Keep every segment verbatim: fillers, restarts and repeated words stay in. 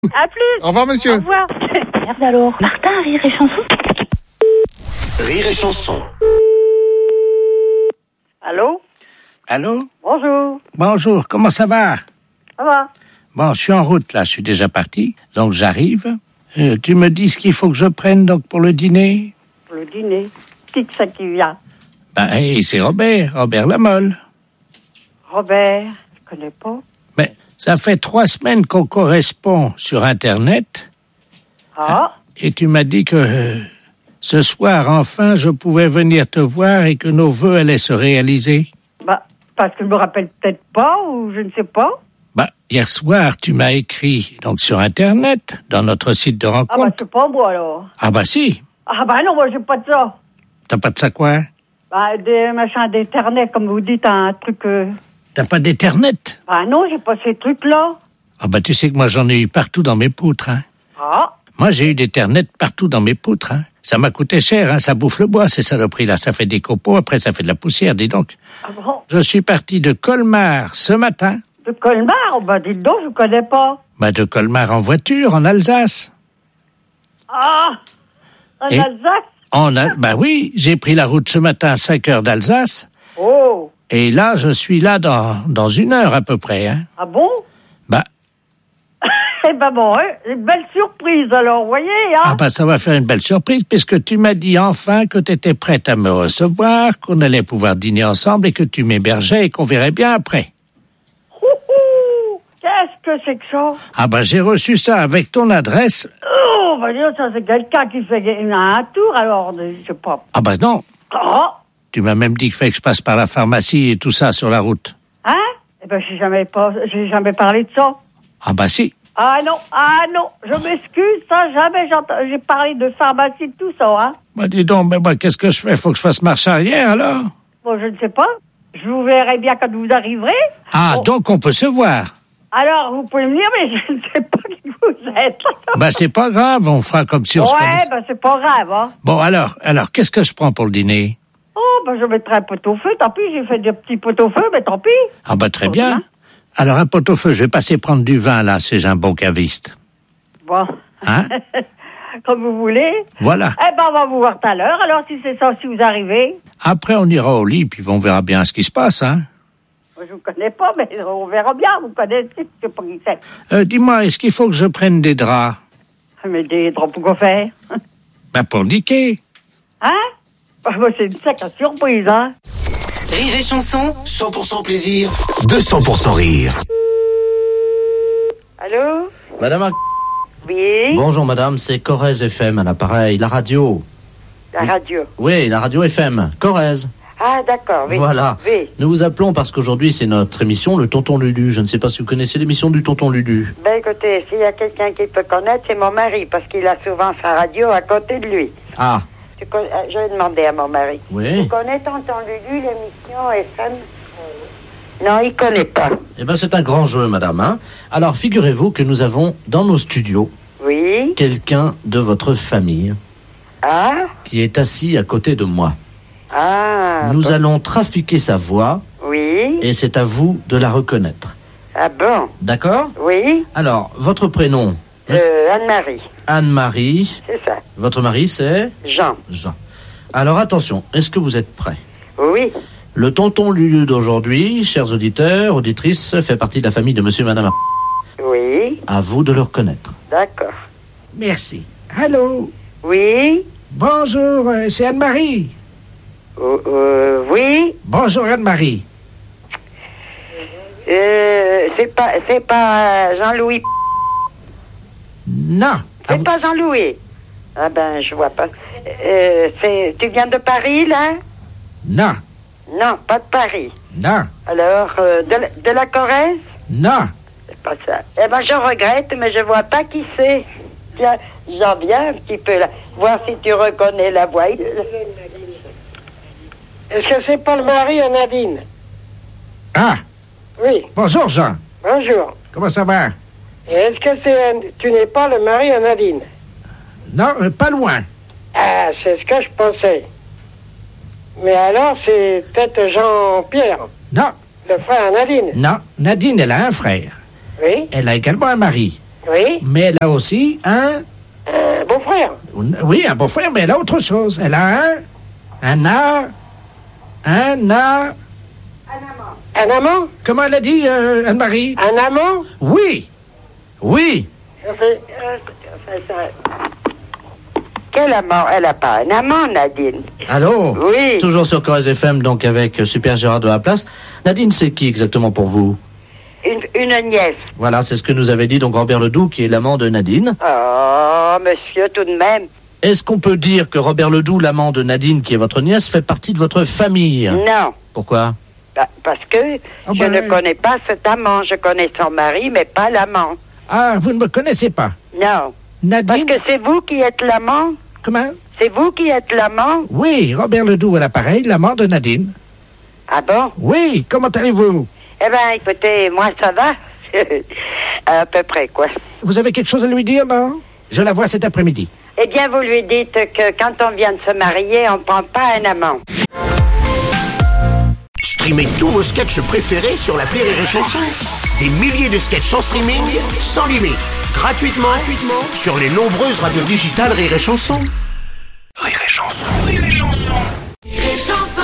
À plus. Au revoir, monsieur. Au revoir. Merde alors. Martin, Rire et Chanson. Rire et Chanson. Allô? Allô? Bonjour. Bonjour, comment ça va? Ça va? Bon, je suis en route, là, je suis déjà parti, donc j'arrive. Euh, tu me dis ce qu'il faut que je prenne, donc, pour le dîner? Pour le dîner. Petite ça qui vient. Ben, hey, c'est Robert, Robert Lamolle. Robert, je connais pas. Mais ça fait trois semaines qu'on correspond sur Internet. Ah? Et tu m'as dit que euh, ce soir, enfin, je pouvais venir te voir et que nos vœux allaient se réaliser. Bah, parce que je me rappelle peut-être pas, ou je ne sais pas. Bah, hier soir, tu m'as écrit, donc, sur Internet, dans notre site de rencontre. Ah bah, c'est pas moi, alors. Ah bah si. Ah bah non, moi, j'ai pas de ça. T'as pas de ça quoi? Bah, des machins d'internet, comme vous dites, un truc... Euh... T'as pas d'Ethernet? Bah non, j'ai pas ces trucs-là. Ah bah tu sais que moi j'en ai eu partout dans mes poutres, hein. Ah? Moi j'ai eu d'Ethernet partout dans mes poutres, hein. Ça m'a coûté cher, hein. Ça bouffe le bois, ces saloperies-là. Ça fait des copeaux, après ça fait de la poussière, dis donc. Ah bon? Je suis parti de Colmar ce matin. De Colmar? Bah dites donc, je connais pas. Bah de Colmar en voiture, en Alsace. Ah! En Et- Alsace? En Al- bah oui, j'ai pris la route ce matin à cinq heures d'Alsace. Oh! Et là, je suis là dans, dans une heure à peu près, hein. Ah bon? Bah, Eh ben bon, hein, une belle surprise, alors, vous voyez, hein? ah bah ça va faire une belle surprise puisque tu m'as dit enfin que tu étais prête à me recevoir, qu'on allait pouvoir dîner ensemble et que tu m'hébergeais et qu'on verrait bien après. Ouhou! Qu'est-ce que c'est que ça? Ah bah j'ai reçu ça avec ton adresse. Oh, bah dis donc, ça c'est quelqu'un qui fait un tour, alors, je sais pas. Ah bah non, Ah! tu m'as même dit qu'il fallait que je passe par la pharmacie et tout ça sur la route. Hein? Eh ben, j'ai jamais pas, j'ai jamais parlé de ça. Ah bah si. Ah non, ah non, je m'excuse, ça, jamais j'entends, j'ai parlé de pharmacie, de tout ça, hein. Bah dis donc, mais moi qu'est-ce que je fais? Faut que je fasse marche arrière alors? Bon, je ne sais pas. Je vous verrai bien quand vous arriverez. Ah, Bon. donc on peut se voir. Alors, vous pouvez venir, mais je ne sais pas qui vous êtes. Bah c'est pas grave, on fera comme si on se Ouais, connaissait. ben c'est pas grave, hein. Bon alors, alors qu'est-ce que je prends pour le dîner? Oh, ben je mettrai un pot-au-feu, tant pis, j'ai fait des petits pot-au-feu, mais tant pis. Ah bah très Bon, bien. hein. Alors un pot-au-feu, je vais passer prendre du vin là, c'est un bon caviste. Bon. Hein? Comme vous voulez. Voilà. Eh ben, on va vous voir tout à l'heure, alors si c'est ça, si vous arrivez. Après, on ira au lit, puis on verra bien ce qui se passe, hein. Moi, je vous connais pas, mais on verra bien, vous connaissez, je sais pas qui c'est. Euh, dis-moi, est-ce qu'il faut que je prenne des draps? Mais des draps pour quoi faire? Ben, pour niquer. Hein? Ah, ben, c'est une sacrée surprise, hein? Rire et Chanson. cent pour cent plaisir, deux cents pour cent rire. Allô? Madame, Ar- Oui? bonjour madame, c'est Corrèze F M à l'appareil, la radio. La radio. Oui, la radio F M, Corrèze. Ah, d'accord, oui. Voilà. Oui. Nous vous appelons parce qu'aujourd'hui c'est notre émission, le Tonton Lulu. Je ne sais pas si vous connaissez l'émission du Tonton Lulu. Ben écoutez, s'il y a quelqu'un qui peut connaître, c'est mon mari, parce qu'il a souvent sa radio à côté de lui. Ah, Tu con- euh, Je vais demander à mon mari. oui. Tu connais Tonton Lulu, l'émission F M? Non, il connaît pas. Eh bien c'est un grand jeu madame, hein. Alors figurez-vous que nous avons dans nos studios Oui? quelqu'un de votre famille Ah? qui est assis à côté de moi. Ah? Nous bon. allons trafiquer sa voix Oui? et c'est à vous de la reconnaître. Ah bon? D'accord? Oui? Alors, votre prénom? Euh, Anne-Marie, Anne-Marie. c'est ça. Votre mari, c'est Jean. Jean. Alors attention, est-ce que vous êtes prêts? Oui? Le tonton Lulu d'aujourd'hui, chers auditeurs, auditrices, fait partie de la famille de monsieur et madame. Oui? À vous de le reconnaître. D'accord. Merci. Allô? Oui? Bonjour, euh, c'est Anne-Marie. Euh, euh, oui? Bonjour Anne-Marie. Euh, c'est pas, c'est pas Jean-Louis. Non. Ah, C'est vous- pas Jean-Louis. Ah ben, je vois pas. Euh, c'est, tu viens de Paris, là? Non. Non, pas de Paris. Non. Alors, euh, de, la- de la Corrèze? Non. C'est pas ça. Eh ben, je regrette, mais je vois pas qui c'est. Tiens, j'en viens un petit peu là. Voir si tu reconnais la voix. Est-ce que c'est pas le mari à Nadine? Ah, Oui, bonjour Jean. bonjour. Comment ça va? Est-ce que c'est un- tu n'es pas le mari à Nadine? Non, euh, pas loin. Ah, c'est ce que je pensais. Mais alors, c'est peut-être Jean-Pierre, Non. le frère à Nadine. Non. Nadine, elle a un frère. Oui? Elle a également un mari. Oui. Mais elle a aussi un... Euh, beau-frère. Oui, un beau-frère, mais elle a autre chose. Elle a un... Un a... Un a... Un amant. Comment elle a dit, euh, Anne-Marie? Un amant. Oui. Oui. Ça fait, euh, ça, ça... Quel amant? Elle n'a pas un amant, Nadine. Allô? Oui. Toujours sur Corrèze F M, donc avec Super Gérard de la Place. Nadine, c'est qui exactement pour vous? Une, une nièce. Voilà, c'est ce que nous avait dit donc Robert Ledoux, qui est l'amant de Nadine. Oh, monsieur, tout de même. Est-ce qu'on peut dire que Robert Ledoux, l'amant de Nadine, qui est votre nièce, fait partie de votre famille? Non. Pourquoi? Bah, parce que Ah je ben, ne connais pas cet amant. Je connais son mari, mais pas l'amant. Ah, vous ne me connaissez pas. Non. Parce Nadine... que c'est vous qui êtes l'amant. Comment? C'est vous qui êtes l'amant. Oui, Robert Ledoux à l'appareil, l'amant de Nadine. Ah bon? Oui, comment allez-vous? Eh ben, écoutez, moi, ça va. À peu près, quoi. Vous avez quelque chose à lui dire, non? Je la vois cet après-midi. Eh bien, vous lui dites que quand on vient de se marier, on ne prend pas un amant. Streamez tous vos sketchs préférés sur l'appli Rire et Chanson. Des milliers de sketchs en streaming, sans limite, gratuitement, gratuitement sur les nombreuses radios digitales Rire et Chanson. Rire et Chanson, Rire et Chanson, Rire et Chanson.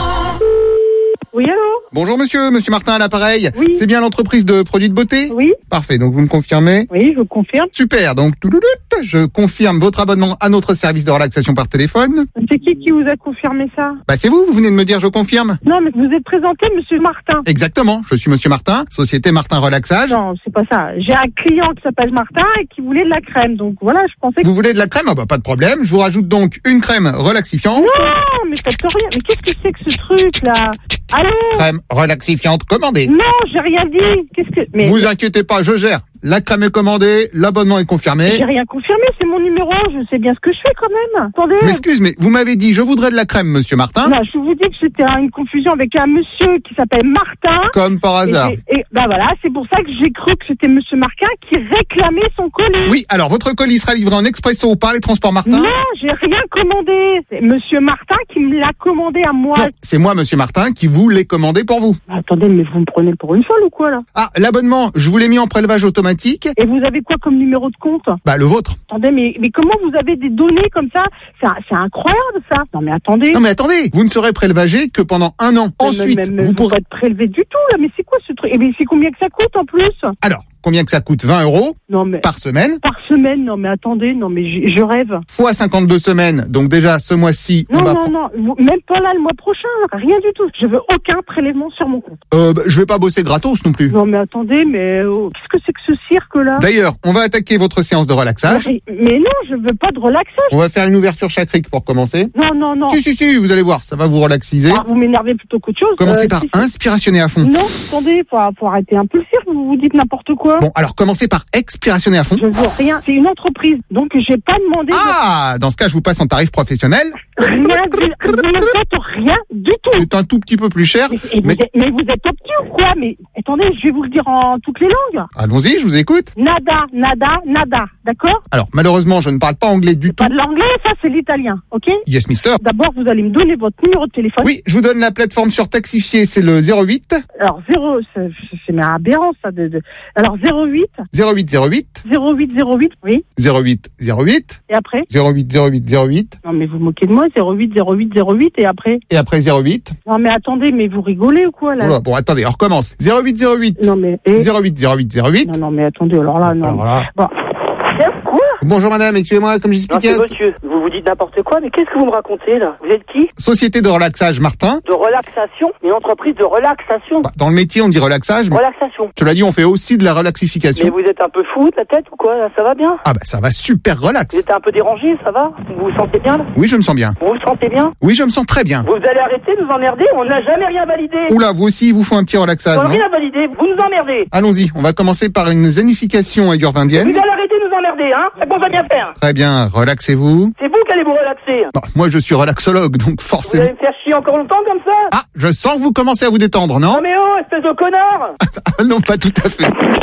Oui, allô? Bonjour monsieur, monsieur Martin à l'appareil. Oui. C'est bien l'entreprise de produits de beauté? Oui. Parfait, donc vous me confirmez? Oui, je vous confirme. Super, donc toulouloute, je confirme votre abonnement à notre service de relaxation par téléphone. C'est qui qui vous a confirmé ça? Bah c'est vous, vous venez de me dire je confirme. Non, mais vous êtes présenté, monsieur Martin. Exactement, je suis monsieur Martin, société Martin Relaxage. Non, c'est pas ça. J'ai un client qui s'appelle Martin et qui voulait de la crème. Donc voilà, je pensais que... Vous voulez de la crème? Ah bah pas de problème, je vous rajoute donc une crème relaxifiante. Non, mais faites rien. Mais qu'est-ce que c'est que ce truc-là? Allô? Crème relaxifiante commandée. Non, j'ai rien dit. Qu'est-ce que... Mais... Vous inquiétez pas, je gère. La crème est commandée, l'abonnement est confirmé. J'ai rien confirmé, c'est mon numéro, je sais bien ce que je fais quand même. Attendez. M'excuse, mais vous m'avez dit je voudrais de la crème, monsieur Martin. Non, je vous dis que c'était une confusion avec un monsieur qui s'appelle Martin. Comme par hasard. Et, et bah voilà, c'est pour ça que j'ai cru que c'était monsieur Martin qui réclamait son colis. Oui, alors votre colis sera livré en expresso par les transports Martin. Non, j'ai rien commandé. C'est monsieur Martin qui me l'a commandé à moi. Non, c'est moi, monsieur Martin, qui vous l'ai commandé pour vous. Attendez, mais vous me prenez pour une folle ou quoi là? Ah, l'abonnement, je vous l'ai mis en prélevage automatique. Et vous avez quoi comme numéro de compte? Bah, le vôtre. Attendez, mais, mais comment vous avez des données comme ça? C'est c'est incroyable ça. Non mais attendez. Non mais attendez, vous ne serez prélevagé que pendant un an. Mais, Ensuite, mais, mais, vous vous pourrez... pas être prélevé du tout là. Mais c'est quoi ce truc? Et mais c'est combien que ça coûte en plus? Alors, combien que ça coûte? vingt euros Non mais par semaine. par semaine? Non mais attendez, non mais je, je rêve. Fois cinquante-deux semaines. Donc déjà, ce mois-ci, Non on va... non non, vous- même pas là le mois prochain. Rien du tout. Je veux aucun prélèvement sur mon compte. Euh, bah, je vais pas bosser gratos non plus. Non mais attendez, mais oh, qu'est-ce que c'est que ce cirque là? D'ailleurs, on va attaquer votre séance de relaxage. Mais, mais non, je veux pas de relaxage. On va faire une ouverture chacrique pour commencer. Non non non. Si, si, si, vous allez voir, ça va vous relaxiser. Ah, vous m'énervez plutôt qu'autre chose. Commencez Euh, par si, si. inspirationner à fond. Non, attendez, faut, faut arrêter un peu le cirque. Vous vous dites n'importe quoi. Bon, alors commencez par expirationner à fond. Je veux rien. C'est une entreprise, donc j'ai pas demandé. Ah, dans ce cas, je vous passe en tarif professionnel. de... Rien, du... vous ne faites rien du tout. C'est un tout petit peu plus cher. Mais, et vous Mais êtes, mais vous êtes obtus ou quoi? Mais attendez, je vais vous le dire en toutes les langues. allons-y, je vous écoute. Nada, nada, nada. D'accord? Alors, malheureusement, je ne parle pas anglais du tout. Pas de l'anglais, ça c'est l'italien, ok? Yes, mister. D'abord, vous allez me donner votre numéro de téléphone. Oui, je vous donne la plateforme sur Taxifié, c'est le zéro huit Alors, zéro, c'est c'est mais aberrant ça. De, de... Alors, zéro huit, zéro huit zéro huit zéro huit zéro huit, oui. zéro huit zéro huit Et après? zéro huit zéro huit zéro huit Non, mais vous moquez de moi, zéro huit zéro huit zéro huit, et après? et après zéro huit. Non, mais attendez, mais vous rigolez ou quoi, là? Voilà, bon, attendez, on recommence. zéro huit zéro huit Non, mais... et- zéro huit zéro huit zéro huit. Non, non, mais attendez, alors là, non. Alors là. Bon. Quoi? Bonjour madame, excusez-moi, comme Non, j'expliquais. c'est monsieur. Vous vous dites n'importe quoi, mais qu'est-ce que vous me racontez, là? Vous êtes qui? Société de relaxage Martin. De relaxation? Une entreprise de relaxation? Bah, dans le métier, on dit relaxage, mais Relaxation. cela dit, on fait aussi de la Mais relaxification. vous êtes un peu fou de la tête ou quoi, là? Ça va bien? Ah bah ça va super relax. Vous êtes un peu dérangé, ça va? Vous vous sentez bien, là? Oui, je me sens bien. Vous vous sentez bien? Oui, je me sens très bien. Vous allez arrêter de nous emmerder? On n'a jamais rien validé! Oula, vous aussi, il vous faut un petit relaxage, On n'a non? rien validé! Vous nous emmerdez! Allons-y, on va commencer par une zénification ayurvindienne. Vous allez arrêter de nous emmerder, hein? Ça qu'on va bien faire! Très bien, relaxez-vous. C'est vous qui allez vous relaxer! Bon, moi, je suis relaxologue, donc Vous forcément... allez me faire chier encore longtemps comme ça? Ah, je sens que vous commencez à vous détendre, non? Non mais oh, espèce de connard! Ah non, pas tout à fait.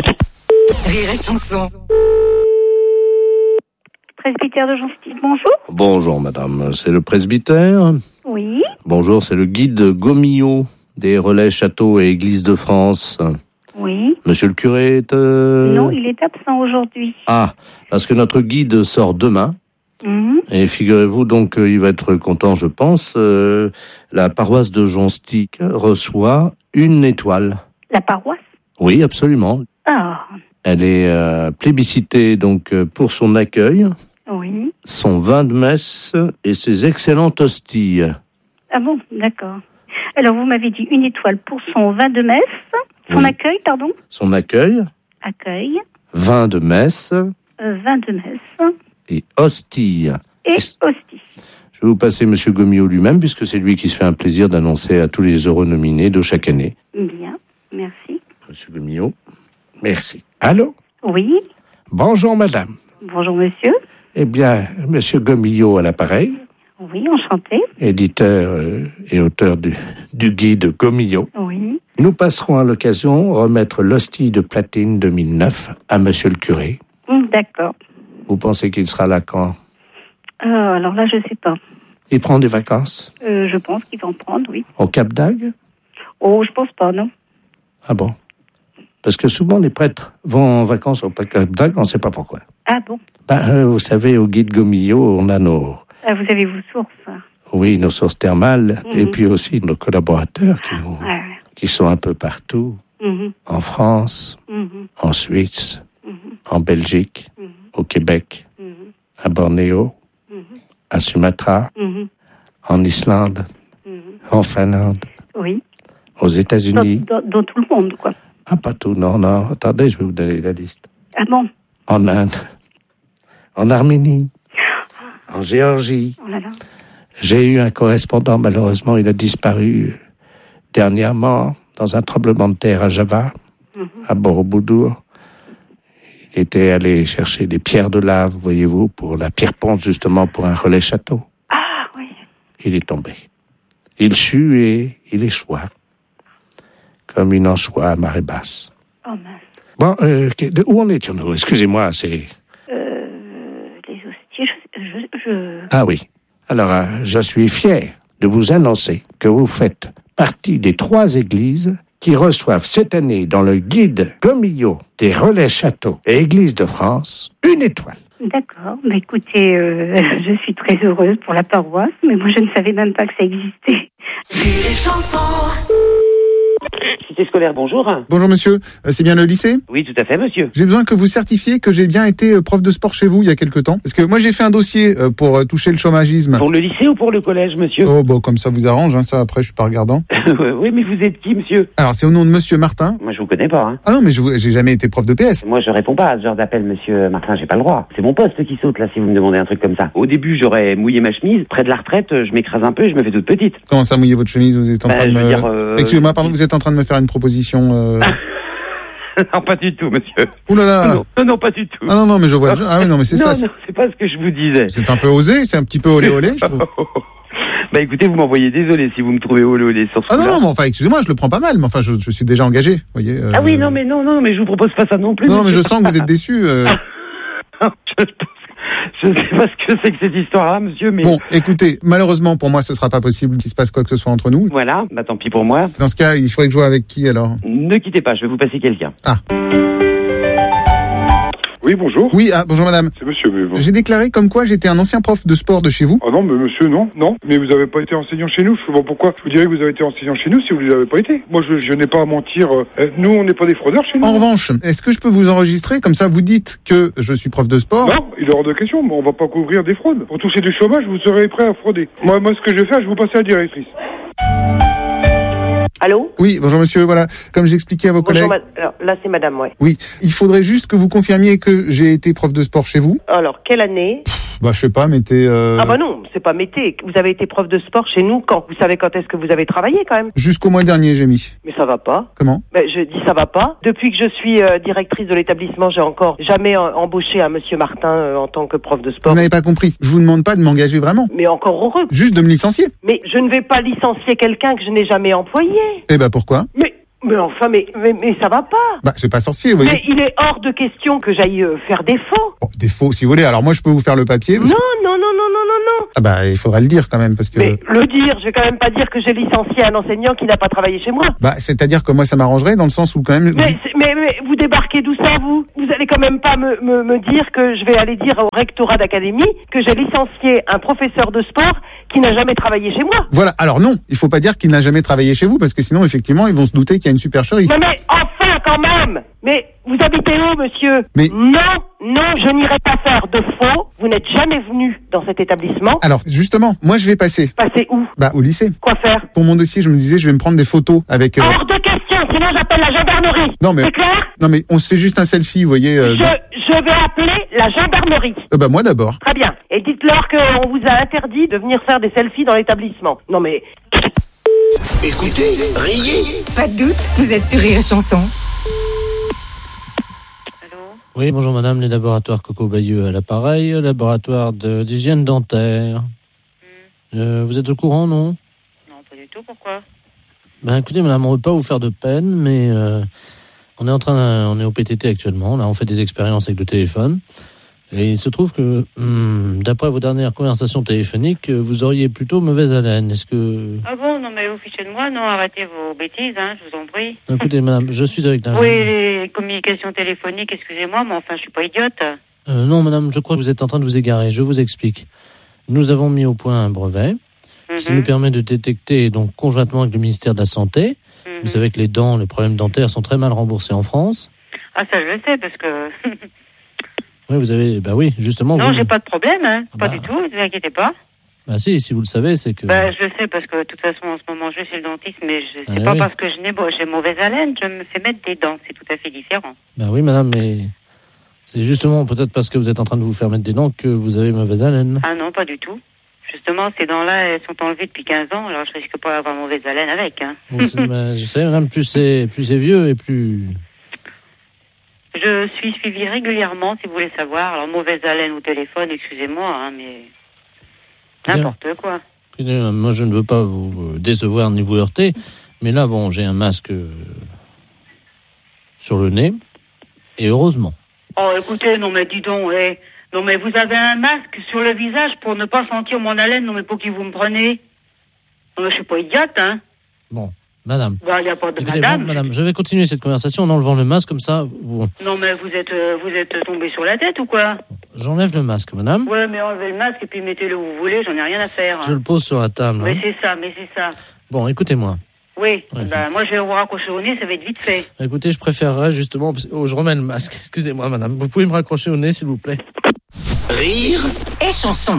Rire et Chanson. Presbytère de Jean-Steve, bonjour. Bonjour madame, c'est le presbytère. Oui. Bonjour, c'est le guide Gomillot des relais châteaux et églises de France. Oui. Monsieur le curé est... Euh... Non, il est absent aujourd'hui. Ah, parce que notre guide sort demain. Mmh. Et figurez-vous donc qu'il va être content, je pense. Euh, la paroisse de Jonstic reçoit une étoile. La paroisse? Oui, absolument. Ah. Elle est euh, plébiscitée donc pour son accueil, Oui. son vin de messe et ses excellentes hosties. Ah bon, d'accord. Alors, vous m'avez dit une étoile pour son vin de messe, son Oui. accueil, pardon? Son accueil, Accueil, vin de messe euh, vin de messe et hosties. et hostie. Je vais vous passer Monsieur Gomillot lui-même, puisque c'est lui qui se fait un plaisir d'annoncer à tous les heureux nominés de chaque année. Bien, merci. Monsieur Gomillot, merci. Allô? Oui, Bonjour madame. bonjour monsieur. Eh bien, Monsieur Gomillot à l'appareil, Oui, enchanté. éditeur euh, et auteur du, du guide Gomillot. Oui. Nous passerons à l'occasion remettre l'hostie de platine deux mille neuf à Monsieur le curé. Hum, D'accord. Vous pensez qu'il sera là quand? Euh, alors là, je sais pas. Il prend des vacances Euh, je pense qu'il va en prendre, oui. au Cap d'Agde? Oh, je pense pas, non. Ah bon? Parce que souvent les prêtres vont en vacances au Cap d'Agde, on ne sait pas pourquoi. Ah bon? Ben, euh, vous savez, au guide Gomillot, on a nos, Ah, vous avez vos sources. hein. oui, nos sources thermales, Mhm. et puis aussi nos collaborateurs qui, nous, Ouais. qui sont un peu partout, Mhm, en France, mhm, en Suisse, mhm, en Belgique, mhm, au Québec, mhm, à Bornéo, mhm, à Sumatra, mhm, en Islande, mhm. en Finlande, Oui. aux Dans, États-Unis. dans- dans tout le monde, quoi. Ah, pas tout, non, non, attendez, je vais vous donner la liste. Ah bon? En Inde, en Arménie, en Géorgie. Oh là là. J'ai eu un correspondant, malheureusement, il a disparu dernièrement dans un tremblement de terre à Java, Mhm. à Borobudur. Il était allé chercher des pierres de lave, voyez-vous, pour la pierre ponte, justement, pour un relais château. Ah oui. Il est tombé. Il sut et il échoua, comme une anchois à marée basse. Oh mince. Bon, euh, que- de où en étions-nous? Excusez-moi, c'est... Euh, les hosties, je, je, je... Ah oui. Alors, euh, je suis fier de vous annoncer que vous faites partie des trois églises qui reçoivent cette année dans le guide Gomillot des relais châteaux et églises de France une étoile. D'accord. Bah, écoutez, euh, je suis très heureuse pour la paroisse, mais moi je ne savais même pas que ça existait. Cité scolaire, bonjour. Bonjour monsieur, Euh, c'est bien le lycée? Oui, tout à fait, monsieur. J'ai besoin que vous certifiez que j'ai bien été euh, prof de sport chez vous il y a quelque temps. Parce que moi j'ai fait un dossier euh, pour euh, toucher le chômagisme. Pour le lycée ou pour le collège, monsieur? Oh bon, comme ça vous arrange, hein, ça après je suis pas regardant. Oui, mais vous êtes qui, monsieur? Alors c'est au nom de monsieur Martin. Moi, je vous connais pas, hein. Ah non mais je vous- j'ai jamais été prof de P S. Moi, je réponds pas à ce genre d'appel, monsieur Martin, j'ai pas le droit. C'est mon poste qui saute, là, si vous me demandez un truc comme ça. Au début, j'aurais mouillé ma chemise. Près de la retraite, je m'écrase un peu et je me fais toute petite. Comment ça mouiller votre chemise? Vous êtes en Bah, train de je veux me... dire, euh, Excusez-moi, pardon, vous êtes en train de me faire une proposition... Euh... Non, pas du tout, monsieur. Ouh là là. Non, non, non, pas du tout. Ah non, non, mais je vois... Ah oui, non, mais c'est non, ça. c'est- non, c'est pas ce que je vous disais. C'est un peu osé, c'est un petit peu olé olé, je trouve. Bah écoutez, vous m'envoyez désolé si vous me trouvez olé olé sur ce Ah non, coup-là. non, mais enfin, excusez-moi, je le prends pas mal, mais enfin, je, je suis déjà engagé, vous voyez. euh, Ah oui, non, mais non, non, mais je vous propose pas ça non plus. Non, mais monsieur. je sens que vous êtes déçu. euh. je, je sais pas ce que c'est que cette histoire-là, monsieur, mais... Bon, écoutez, malheureusement, pour moi, ce sera pas possible qu'il se passe quoi que ce soit entre nous. Voilà, bah tant pis pour moi. Dans ce cas, il faudrait que je joue avec qui, alors? Ne quittez pas, je vais vous passer quelqu'un. Ah. Oui, bonjour. Oui, ah, bonjour madame. C'est monsieur, mais bon. J'ai déclaré comme quoi j'étais un ancien prof de sport de chez vous. Ah non, mais monsieur, non, non. Mais vous avez pas été enseignant chez nous. Je sais pas pourquoi. Je vous dirais que vous avez été enseignant chez nous si vous ne l'avez pas été. Moi, je, je n'ai pas à mentir. Euh, nous, on n'est pas des fraudeurs chez nous. En revanche, est-ce que je peux vous enregistrer? Comme ça, vous dites que je suis prof de sport. Non, il est hors de question. Mais on va pas couvrir des fraudes. Pour toucher du chômage, vous serez prêt à frauder. Moi, moi, ce que je vais faire, je vais vous passer à la directrice. Allô? Oui, bonjour monsieur, voilà. Comme j'expliquais à vos Bonjour, collègues. ma- alors, là, c'est madame, ouais. Oui, il faudrait juste que vous confirmiez que j'ai été prof de sport chez vous. Alors, quelle année? Bah, je sais pas, mettez... Euh... Ah bah non, c'est pas mété. Vous avez été prof de sport chez nous quand? Vous savez quand est-ce que vous avez travaillé, quand même? Jusqu'au mois dernier, j'ai mis. Mais ça va pas. Comment? Ben, je dis ça va pas. Depuis que je suis euh, directrice de l'établissement, j'ai encore jamais euh, embauché un monsieur Martin euh, en tant que prof de sport. Vous n'avez pas compris. Je vous demande pas de m'engager vraiment. Mais encore heureux. Juste de me licencier. Mais je ne vais pas licencier quelqu'un que je n'ai jamais employé. Eh ben, pourquoi? Mais, mais enfin, mais, mais, mais ça va pas. Bah, c'est pas sorcier, vous voyez. Mais il est hors de question que j'aille euh, faire des faux. Bon, des faux, si vous voulez. Alors moi, je peux vous faire le papier. Non, parce que- non, non, non, non, non, non. Ah bah, il faudrait le dire quand même, parce que... Mais le dire, je vais quand même pas dire que j'ai licencié un enseignant qui n'a pas travaillé chez moi. Bah, c'est-à-dire que moi, ça m'arrangerait dans le sens où quand même... Mais, mais, mais vous débarquez d'où ça, vous? Vous allez quand même pas me, me, me dire que je vais aller dire au rectorat d'académie que j'ai licencié un professeur de sport qui n'a jamais travaillé chez moi. Voilà, alors non, il faut pas dire qu'il n'a jamais travaillé chez vous, parce que sinon, effectivement, ils vont se douter qu'il y a une supercherie. Non mais enfin, quand même. Mais vous habitez où, monsieur? Mais... Non, non, je n'irai pas faire de faux. Vous n'êtes jamais venu dans cet établissement. Alors, justement, moi, je vais passer. Passer où? Bah, au lycée. Quoi faire? Pour mon dossier, je me disais, je vais me prendre des photos avec... Euh... Hors de question, sinon j'appelle la gendarmerie. Non, mais... C'est clair? Non, mais on se fait juste un selfie, vous voyez. Euh, je, dans... je vais appeler la gendarmerie. Euh, bah, moi d'abord. Très bien. Et dites-leur qu'on vous a interdit de venir faire des selfies dans l'établissement. Non, mais... Écoutez, riez. Pas de doute, vous êtes sur Rire et Chanson. Oui, bonjour madame, les laboratoires Coco Bayeux à l'appareil, laboratoire de, d'hygiène dentaire. Mm. Euh, vous êtes au courant, non? Non, pas du tout, pourquoi? Ben écoutez madame, on ne veut pas vous faire de peine, mais euh, on est en train, de, on est au P T T actuellement, là on fait des expériences avec le téléphone. Et il se trouve que, hum, d'après vos dernières conversations téléphoniques, vous auriez plutôt mauvaise haleine. Est-ce que... Ah bon, non mais vous fichez de moi, non, arrêtez vos bêtises, hein, je vous en prie. Écoutez, madame, je suis avec la... Oui, les communications téléphoniques, excusez-moi, mais enfin, je suis pas idiote. Euh, non, madame, je crois que vous êtes en train de vous égarer. Je vous explique. Nous avons mis au point un brevet mm-hmm. qui nous permet de détecter, donc, conjointement avec le ministère de la Santé. Mm-hmm. Vous savez que les dents, les problèmes dentaires sont très mal remboursés en France. Ah, ça, je le sais, parce que... Oui, vous avez... Bah oui, justement... Non, vous... j'ai pas de problème, hein. Pas bah... du tout, ne vous inquiétez pas. Bah si, si vous le savez, c'est que... Bah, je le sais, parce que, de toute façon, en ce moment, je vais chez le dentiste, mais je... c'est ah, pas oui. parce que je n'ai... Bon, j'ai mauvaise haleine, je me fais mettre des dents, c'est tout à fait différent. Bah oui, madame, mais... C'est justement peut-être parce que vous êtes en train de vous faire mettre des dents que vous avez mauvaise haleine. Ah non, pas du tout. Justement, ces dents-là, elles sont enlevées depuis quinze ans, alors je risque pas d'avoir mauvaise haleine avec, hein. Bah, je sais, madame, plus c'est, plus c'est vieux et plus... Je suis suivie régulièrement, si vous voulez savoir. Alors, mauvaise haleine au téléphone, excusez-moi, hein, mais... N'importe quoi. Moi, je ne veux pas vous décevoir ni vous heurter, mais là, bon, j'ai un masque sur le nez, et heureusement. Oh, écoutez, non mais dis donc, eh, non mais vous avez un masque sur le visage pour ne pas sentir mon haleine, non mais pour qui vous me prenez? Non mais je suis pas idiote, hein. Bon. Madame. Bah, y a pas de Écoutez, madame. Bon, madame, je vais continuer cette conversation en enlevant le masque comme ça. Bon. Non, mais vous êtes, euh, vous êtes tombé sur la tête ou quoi? J'enlève le masque, madame. Ouais, mais enlevez le masque et puis mettez-le où vous voulez, j'en ai rien à faire. Je le pose sur la table. Mais hein. c'est ça, mais c'est ça. Bon, écoutez-moi. Oui, ouais, bah, moi je vais vous raccrocher au nez, ça va être vite fait. Écoutez, je préférerais justement... Oh, je remets le masque. Excusez-moi, madame. Vous pouvez me raccrocher au nez, s'il vous plaît. Rire et chanson.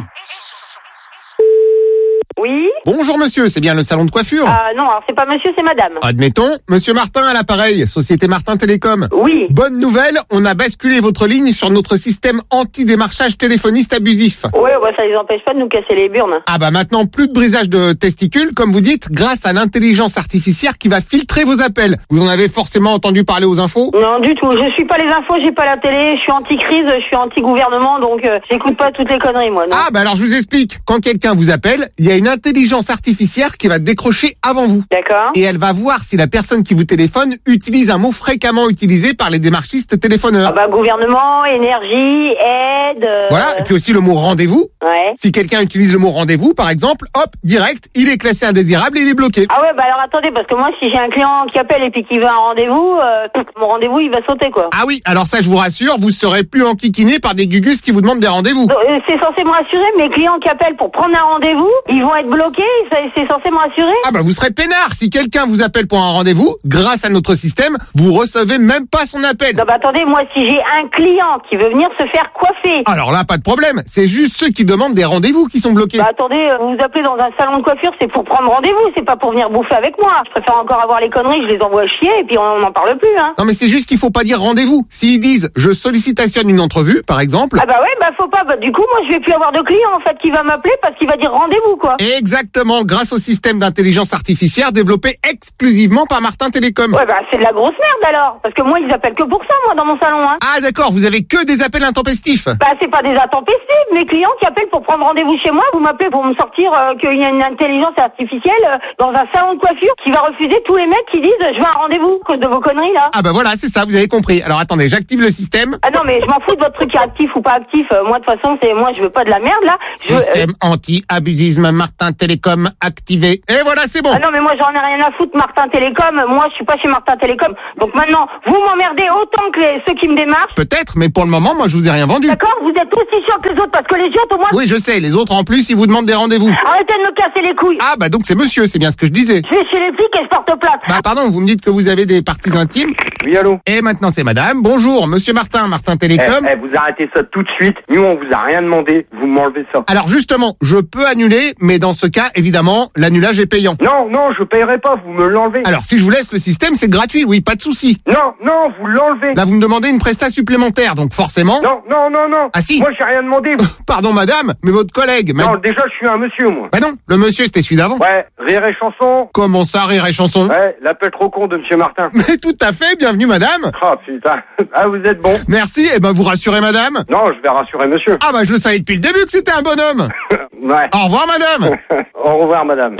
Oui. Bonjour monsieur, c'est bien le salon de coiffure? Euh, non, alors c'est pas monsieur, c'est madame. Admettons, monsieur Martin à l'appareil, Société Martin Télécom. Oui. Bonne nouvelle, on a basculé votre ligne sur notre système anti-démarchage téléphoniste abusif. Ouais, bah, ça les empêche pas de nous casser les burnes. Ah bah maintenant, plus de brisage de testicules, comme vous dites, grâce à l'intelligence artificielle qui va filtrer vos appels. Vous en avez forcément entendu parler aux infos? Non, du tout. Je suis pas les infos, j'ai pas la télé, je suis anti-crise, je suis anti-gouvernement, donc euh, j'écoute pas toutes les conneries, moi. Non. Ah bah alors je vous explique. Quand quelqu'un vous appelle, il y a une intelligence artificielle qui va décrocher avant vous. D'accord. Et elle va voir si la personne qui vous téléphone utilise un mot fréquemment utilisé par les démarchistes téléphoneurs. Ah bah gouvernement, énergie, aide... Euh... Voilà, et puis aussi le mot rendez-vous. Ouais. Si quelqu'un utilise le mot rendez-vous, par exemple, hop, direct, il est classé indésirable et il est bloqué. Ah ouais, bah alors attendez, parce que moi, si j'ai un client qui appelle et puis qui veut un rendez-vous, euh, mon rendez-vous, il va sauter, quoi. Ah oui, alors ça, je vous rassure, vous serez plus enquiquiné par des gugus qui vous demandent des rendez-vous. Donc, euh, c'est censé me rassurer, mes clients qui appellent pour prendre un rendez-vous, ils vont être bloqués, c'est censé me rassurer? Ah bah vous serez peinard. Si quelqu'un vous appelle pour un rendez-vous, grâce à notre système, vous recevez même pas son appel. Non bah attendez, moi, si j'ai un client qui veut venir se faire coiffer... Alors là, pas de problème, c'est juste ceux qui demandent des rendez-vous qui sont bloqués. Bah attendez, vous vous appelez dans un salon de coiffure, c'est pour prendre rendez-vous, c'est pas pour venir bouffer avec moi. Je préfère encore avoir les conneries, je les envoie chier et puis on n'en parle plus, hein. Non mais c'est juste qu'il faut pas dire rendez-vous. S'ils disent je sollicitation une entrevue, par exemple... Ah bah ouais, bah faut pas, bah du coup moi je vais plus avoir de client en fait qui va m'appeler parce qu'il va dire rendez-vous, quoi. Exactement. Exactement, grâce au système d'intelligence artificielle développé exclusivement par Martin Télécom. Ouais, bah, c'est de la grosse merde alors. Parce que moi, ils appellent que pour ça, moi, dans mon salon, hein. Ah, d'accord, vous avez que des appels intempestifs. Bah, c'est pas des intempestifs. Mes clients qui appellent pour prendre rendez-vous chez moi, vous m'appelez pour me sortir euh, qu'il y a une intelligence artificielle euh, dans un salon de coiffure qui va refuser tous les mecs qui disent je veux un rendez-vous à cause de vos conneries là. Ah bah voilà, c'est ça, vous avez compris. Alors attendez, j'active le système. Ah non mais je m'en fous de votre truc actif ou pas actif. Euh, moi de toute façon c'est moi je veux pas de la merde là. Je veux, Système euh... anti-abusisme Martin Télécom activé. Et voilà, c'est bon. Ah non mais moi j'en ai rien à foutre Martin Télécom. Moi je suis pas chez Martin Télécom. Donc maintenant vous m'emmerdez autant que les, ceux qui me démarchent. Peut-être, mais pour le moment moi je vous ai rien vendu. D'accord, vous êtes aussi chiant que les autres parce que les autres au moins. Oui je sais, les autres en plus ils vous demandent des rendez-vous. Arrêtez de me casser les couilles. Ah bah donc c'est monsieur, c'est bien ce que je disais. Je vais chez les flics et je porte plainte. Bah pardon, vous me dites que vous avez des parties intimes. Oui, allô. Et maintenant c'est madame. Bonjour, monsieur Martin, Martin Télécom. Eh, eh, vous arrêtez ça tout de suite. Nous, on vous a rien demandé. Vous m'enlevez ça. Alors justement, je peux annuler, mais dans ce cas, évidemment, l'annulage est payant. Non, non, je paierai pas. Vous me l'enlevez. Alors si je vous laisse le système, c'est gratuit, oui, pas de souci. Non, non, vous l'enlevez. Là, vous me demandez une prestation supplémentaire, donc forcément... Non, non, non, non. Ah si. Moi, j'ai rien demandé. Pardon, madame, mais votre collègue... Non, ma... déjà, je suis un monsieur, moi. Bah non, le monsieur, c'était celui d'avant. Ouais, Rire et Chanson. Comment ça, Rire et Chanson? Ouais, l'appel trop con de monsieur Martin. Mais tout à fait, bienvenue, madame. Ah, oh, putain. Ah, vous êtes bon. Merci, et ben vous rassurez, madame. Non, je vais rassurer monsieur. Ah bah, je le savais depuis le début que c'était un bonhomme. Ouais. Au revoir, madame. Au revoir, madame.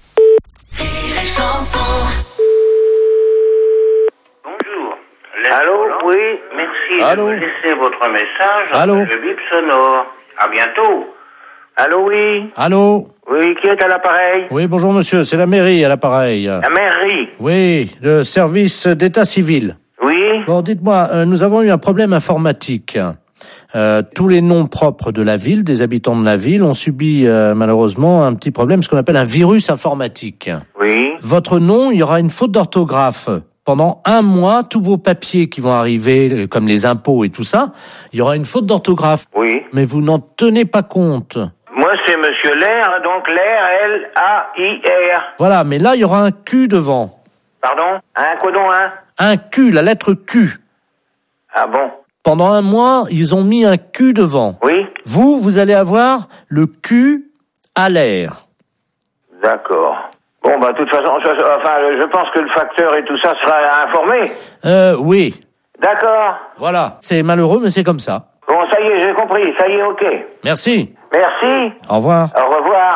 Bonjour. Allô, oui, merci Allô? de me laisser votre message. Allô? Le bip sonore. À bientôt. Allô, oui. Allô? Oui, qui est à l'appareil? Oui, bonjour monsieur, c'est la mairie à l'appareil. La mairie? Oui, le service d'état civil. Oui. Bon, dites-moi, euh, nous avons eu un problème informatique. Euh, tous les noms propres de la ville, des habitants de la ville, ont subi euh, malheureusement un petit problème, ce qu'on appelle un virus informatique. Oui. Votre nom, il y aura une faute d'orthographe. Pendant un mois, tous vos papiers qui vont arriver, comme les impôts et tout ça, il y aura une faute d'orthographe. Oui. Mais vous n'en tenez pas compte. Moi, c'est Monsieur Lair, donc Lair, L A I R. Voilà, mais là, il y aura un Q devant. Pardon? Un quoi donc, hein? Un Q, la lettre Q. Ah bon? Pendant un mois, ils ont mis un Q devant. Oui. Vous, vous allez avoir le Q à l'air. D'accord. Bon, bah, de toute façon, je, enfin, je pense que le facteur et tout ça sera informé. Euh, oui. D'accord. Voilà. C'est malheureux, mais c'est comme ça. Bon, ça y est, j'ai compris. Ça y est, ok. Merci. Merci. Au revoir. Au revoir.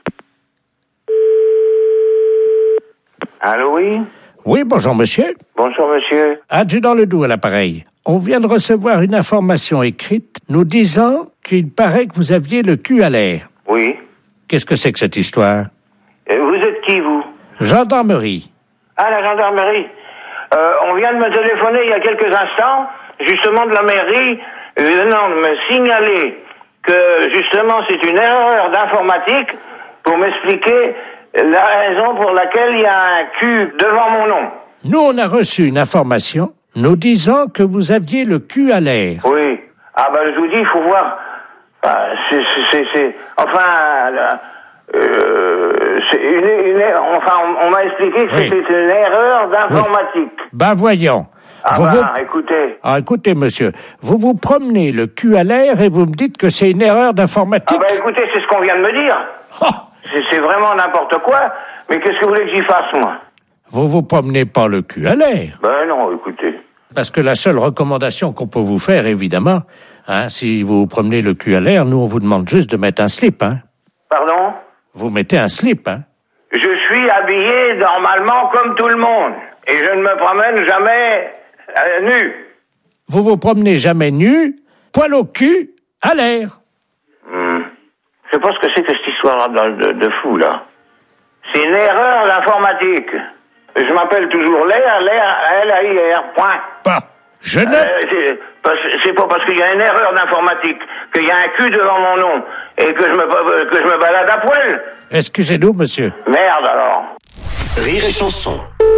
Allô, oui? Oui, bonjour, monsieur. Bonjour, monsieur. Adjudant Ledoux à l'appareil. On vient de recevoir une information écrite nous disant qu'il paraît que vous aviez le cul à l'air. Oui. Qu'est-ce que c'est que cette histoire? Vous êtes qui, vous? Gendarmerie. Ah, la gendarmerie. Euh, on vient de me téléphoner il y a quelques instants, justement de la mairie, venant de me signaler que, justement, c'est une erreur d'informatique pour m'expliquer la raison pour laquelle il y a un Q devant mon nom. Nous, on a reçu une information nous disant que vous aviez le cul à l'air. Oui. Ah, ben, je vous dis, il faut voir... Enfin, c'est... c'est, c'est enfin... Là, Euh, c'est une, une, enfin, on, on m'a expliqué que oui. C'était une erreur d'informatique. Oui. Ben voyons. Ah vous bah, vous... écoutez. Ah, écoutez, monsieur, vous vous promenez le cul à l'air et vous me dites que c'est une erreur d'informatique. Ah bah écoutez, c'est ce qu'on vient de me dire. Oh. C'est, c'est vraiment n'importe quoi. Mais qu'est-ce que vous voulez que j'y fasse, moi? Vous vous promenez pas le cul à l'air. Ben non, écoutez. Parce que la seule recommandation qu'on peut vous faire, évidemment, hein, si vous vous promenez le cul à l'air, nous on vous demande juste de mettre un slip, hein. Pardon? Vous mettez un slip, hein? Je suis habillé normalement comme tout le monde. Et je ne me promène jamais euh, nu. Vous vous promenez jamais nu, poil au cul, à l'air. Hmm. Je sais pas ce que c'est que cette histoire de, de, de fou, là. C'est une erreur d'informatique. Je m'appelle toujours Lair, Lair, L A I R, point. Pas. Je ne... Euh, c'est, c'est pas parce qu'il y a une erreur d'informatique qu'il y a un cul devant mon nom et que je me, que je me balade à poil. Excusez-nous, monsieur. Merde, alors. Rire et chanson.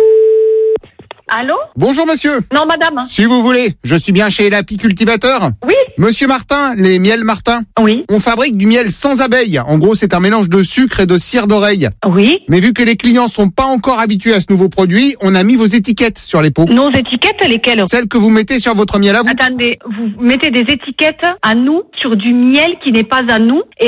Allô? Bonjour, monsieur. Non, madame. Si vous voulez, je suis bien chez l'apicultivateur. Oui. Monsieur Martin, les miels Martin. Oui. On fabrique du miel sans abeilles. En gros, c'est un mélange de sucre et de cire d'oreille. Oui. Mais vu que les clients sont pas encore habitués à ce nouveau produit, on a mis vos étiquettes sur les pots. Nos étiquettes, lesquelles? Celles que vous mettez sur votre miel à vous. Attendez, vous mettez des étiquettes à nous sur du miel qui n'est pas à nous et en,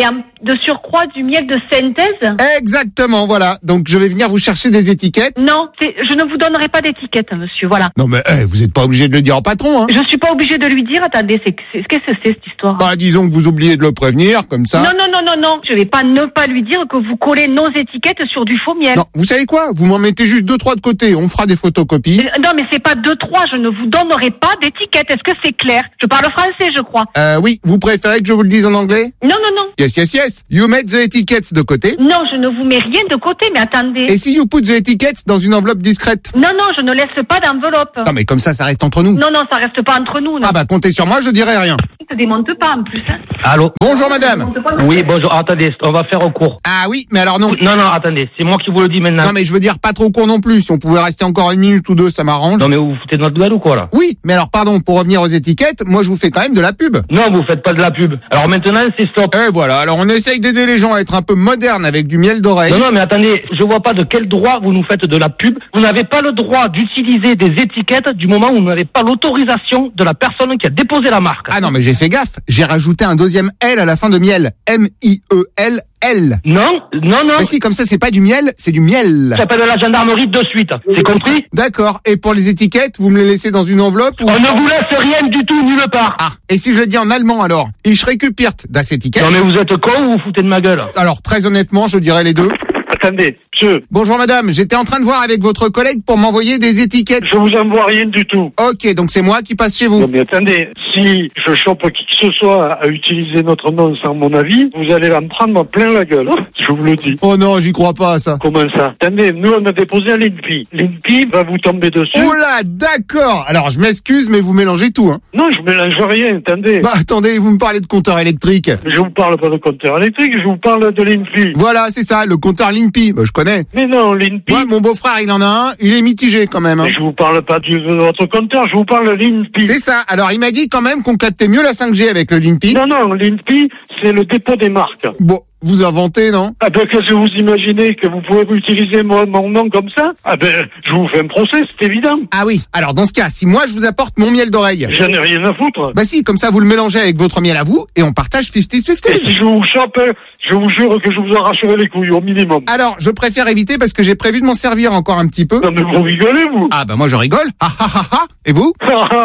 de surcroît du miel de synthèse? Exactement, voilà. Donc je vais venir vous chercher des étiquettes. Non, c'est- je ne vous donnerai pas d'étiquette, monsieur, voilà. Non mais eh, vous êtes pas obligé de le dire au patron, hein. Je suis pas obligée de lui dire, attendez, c'est, c'est, qu'est-ce que c'est cette histoire? Bah disons que vous oubliez de le prévenir, comme ça. Non, non, non, non, non, je vais pas ne pas lui dire que vous collez nos étiquettes sur du faux miel. Non, vous savez quoi? Vous m'en mettez juste deux, trois de côté, on fera des photocopies. Euh, Non, mais c'est pas deux, trois, je ne vous donnerai pas d'étiquette, est-ce que c'est clair? Je parle français, je crois. Euh, oui, vous préférez que je vous le dise en anglais? Non, non, non. Yes, yes, yes. You make the etiquettes de côté. Non, je ne vous mets rien de côté, mais attendez. Et si you put the etiquettes dans une enveloppe discrète? Non, non, je ne laisse pas d'enveloppe. Non mais comme ça, ça reste entre nous. Non, non, ça reste pas entre nous, non. Ah bah comptez sur moi, je dirai rien. Ne te démonte pas, en plus, hein. Allô? Bonjour madame. Oui, bonjour. Attendez, on va faire au cours. Ah oui, mais alors non. Non, non, attendez, c'est moi qui vous le dis maintenant. Non mais je veux dire pas trop court non plus. Si on pouvait rester encore une minute ou deux, ça m'arrange. Non, mais vous vous foutez de notre gueule ou quoi, là? Oui, mais alors pardon, pour revenir aux étiquettes, moi je vous fais quand même de la pub. Non, vous faites pas de la pub. Alors maintenant, c'est stop. Et voilà, alors on essaye d'aider les gens à être un peu modernes avec du miel d'oreille. Non, non, mais attendez, je vois pas de quel droit vous nous faites de la pub. Vous n'avez pas le droit d'utiliser des étiquettes du moment où vous n'avez pas l'autorisation de la personne qui a déposé la marque. Ah non, mais j'ai fait gaffe. J'ai rajouté un deuxième L à la fin de miel. M I E L L. Non, non, non. Mais si, comme ça, c'est pas du miel, c'est du miel. J'appelle la gendarmerie de suite. C'est compris? D'accord. Et pour les étiquettes, vous me les laissez dans une enveloppe ou... On ne vous laisse rien du tout, nulle part. Ah. Et si je le dis en allemand, alors? Ich récupère das Etikett. Non, mais vous êtes con ou vous foutez de ma gueule? Alors, très honnêtement, je dirais les deux. Attendez, monsieur. Bonjour madame, j'étais en train de voir avec votre collègue pour m'envoyer des étiquettes. Je vous envoie rien du tout. Ok, donc c'est moi qui passe chez vous. Non mais attendez, si je chope qui que ce soit à utiliser notre nom sans mon avis, vous allez en prendre plein la gueule. Je vous le dis. Oh non, j'y crois pas à ça. Comment ça? Attendez, nous on a déposé à l'I N P I. L'I N P I va vous tomber dessus. Oh là, d'accord. Alors je m'excuse, mais vous mélangez tout, hein. Non, je mélange rien, attendez. Bah attendez, vous me parlez de compteur électrique. Je vous parle pas de compteur électrique, je vous parle de l'I N P I. Voilà, c'est ça, le compteur l'I N P I. Bah, je connais. Mais non, l'I N P I. Ouais, mon beau-frère, il en a un, il est mitigé quand même, hein. Mais je vous parle pas du- de votre compteur, je vous parle de l'I N P I. C'est ça. Alors il m'a dit quand même qu'on captait mieux la cinq G avec le l'I N P I. Non, non, l'I N P I, c'est le dépôt des marques. Bon, vous inventez, non? Ah ben, qu'est-ce que vous imaginez que vous pouvez utiliser mon, mon nom comme ça? Ah ben, je vous fais un procès, c'est évident. Ah oui. Alors dans ce cas, si moi je vous apporte mon miel d'oreille. J'en ai rien à foutre. Bah si, comme ça vous le mélangez avec votre miel à vous et on partage cinquante Et cinquante. si je vous chope, je vous jure que je vous arracherai les couilles au minimum. Alors, je préfère éviter parce que j'ai prévu de m'en servir encore un petit peu. Non mais vous rigolez, vous? Ah bah moi je rigole. Ah ah ah ah. Et vous?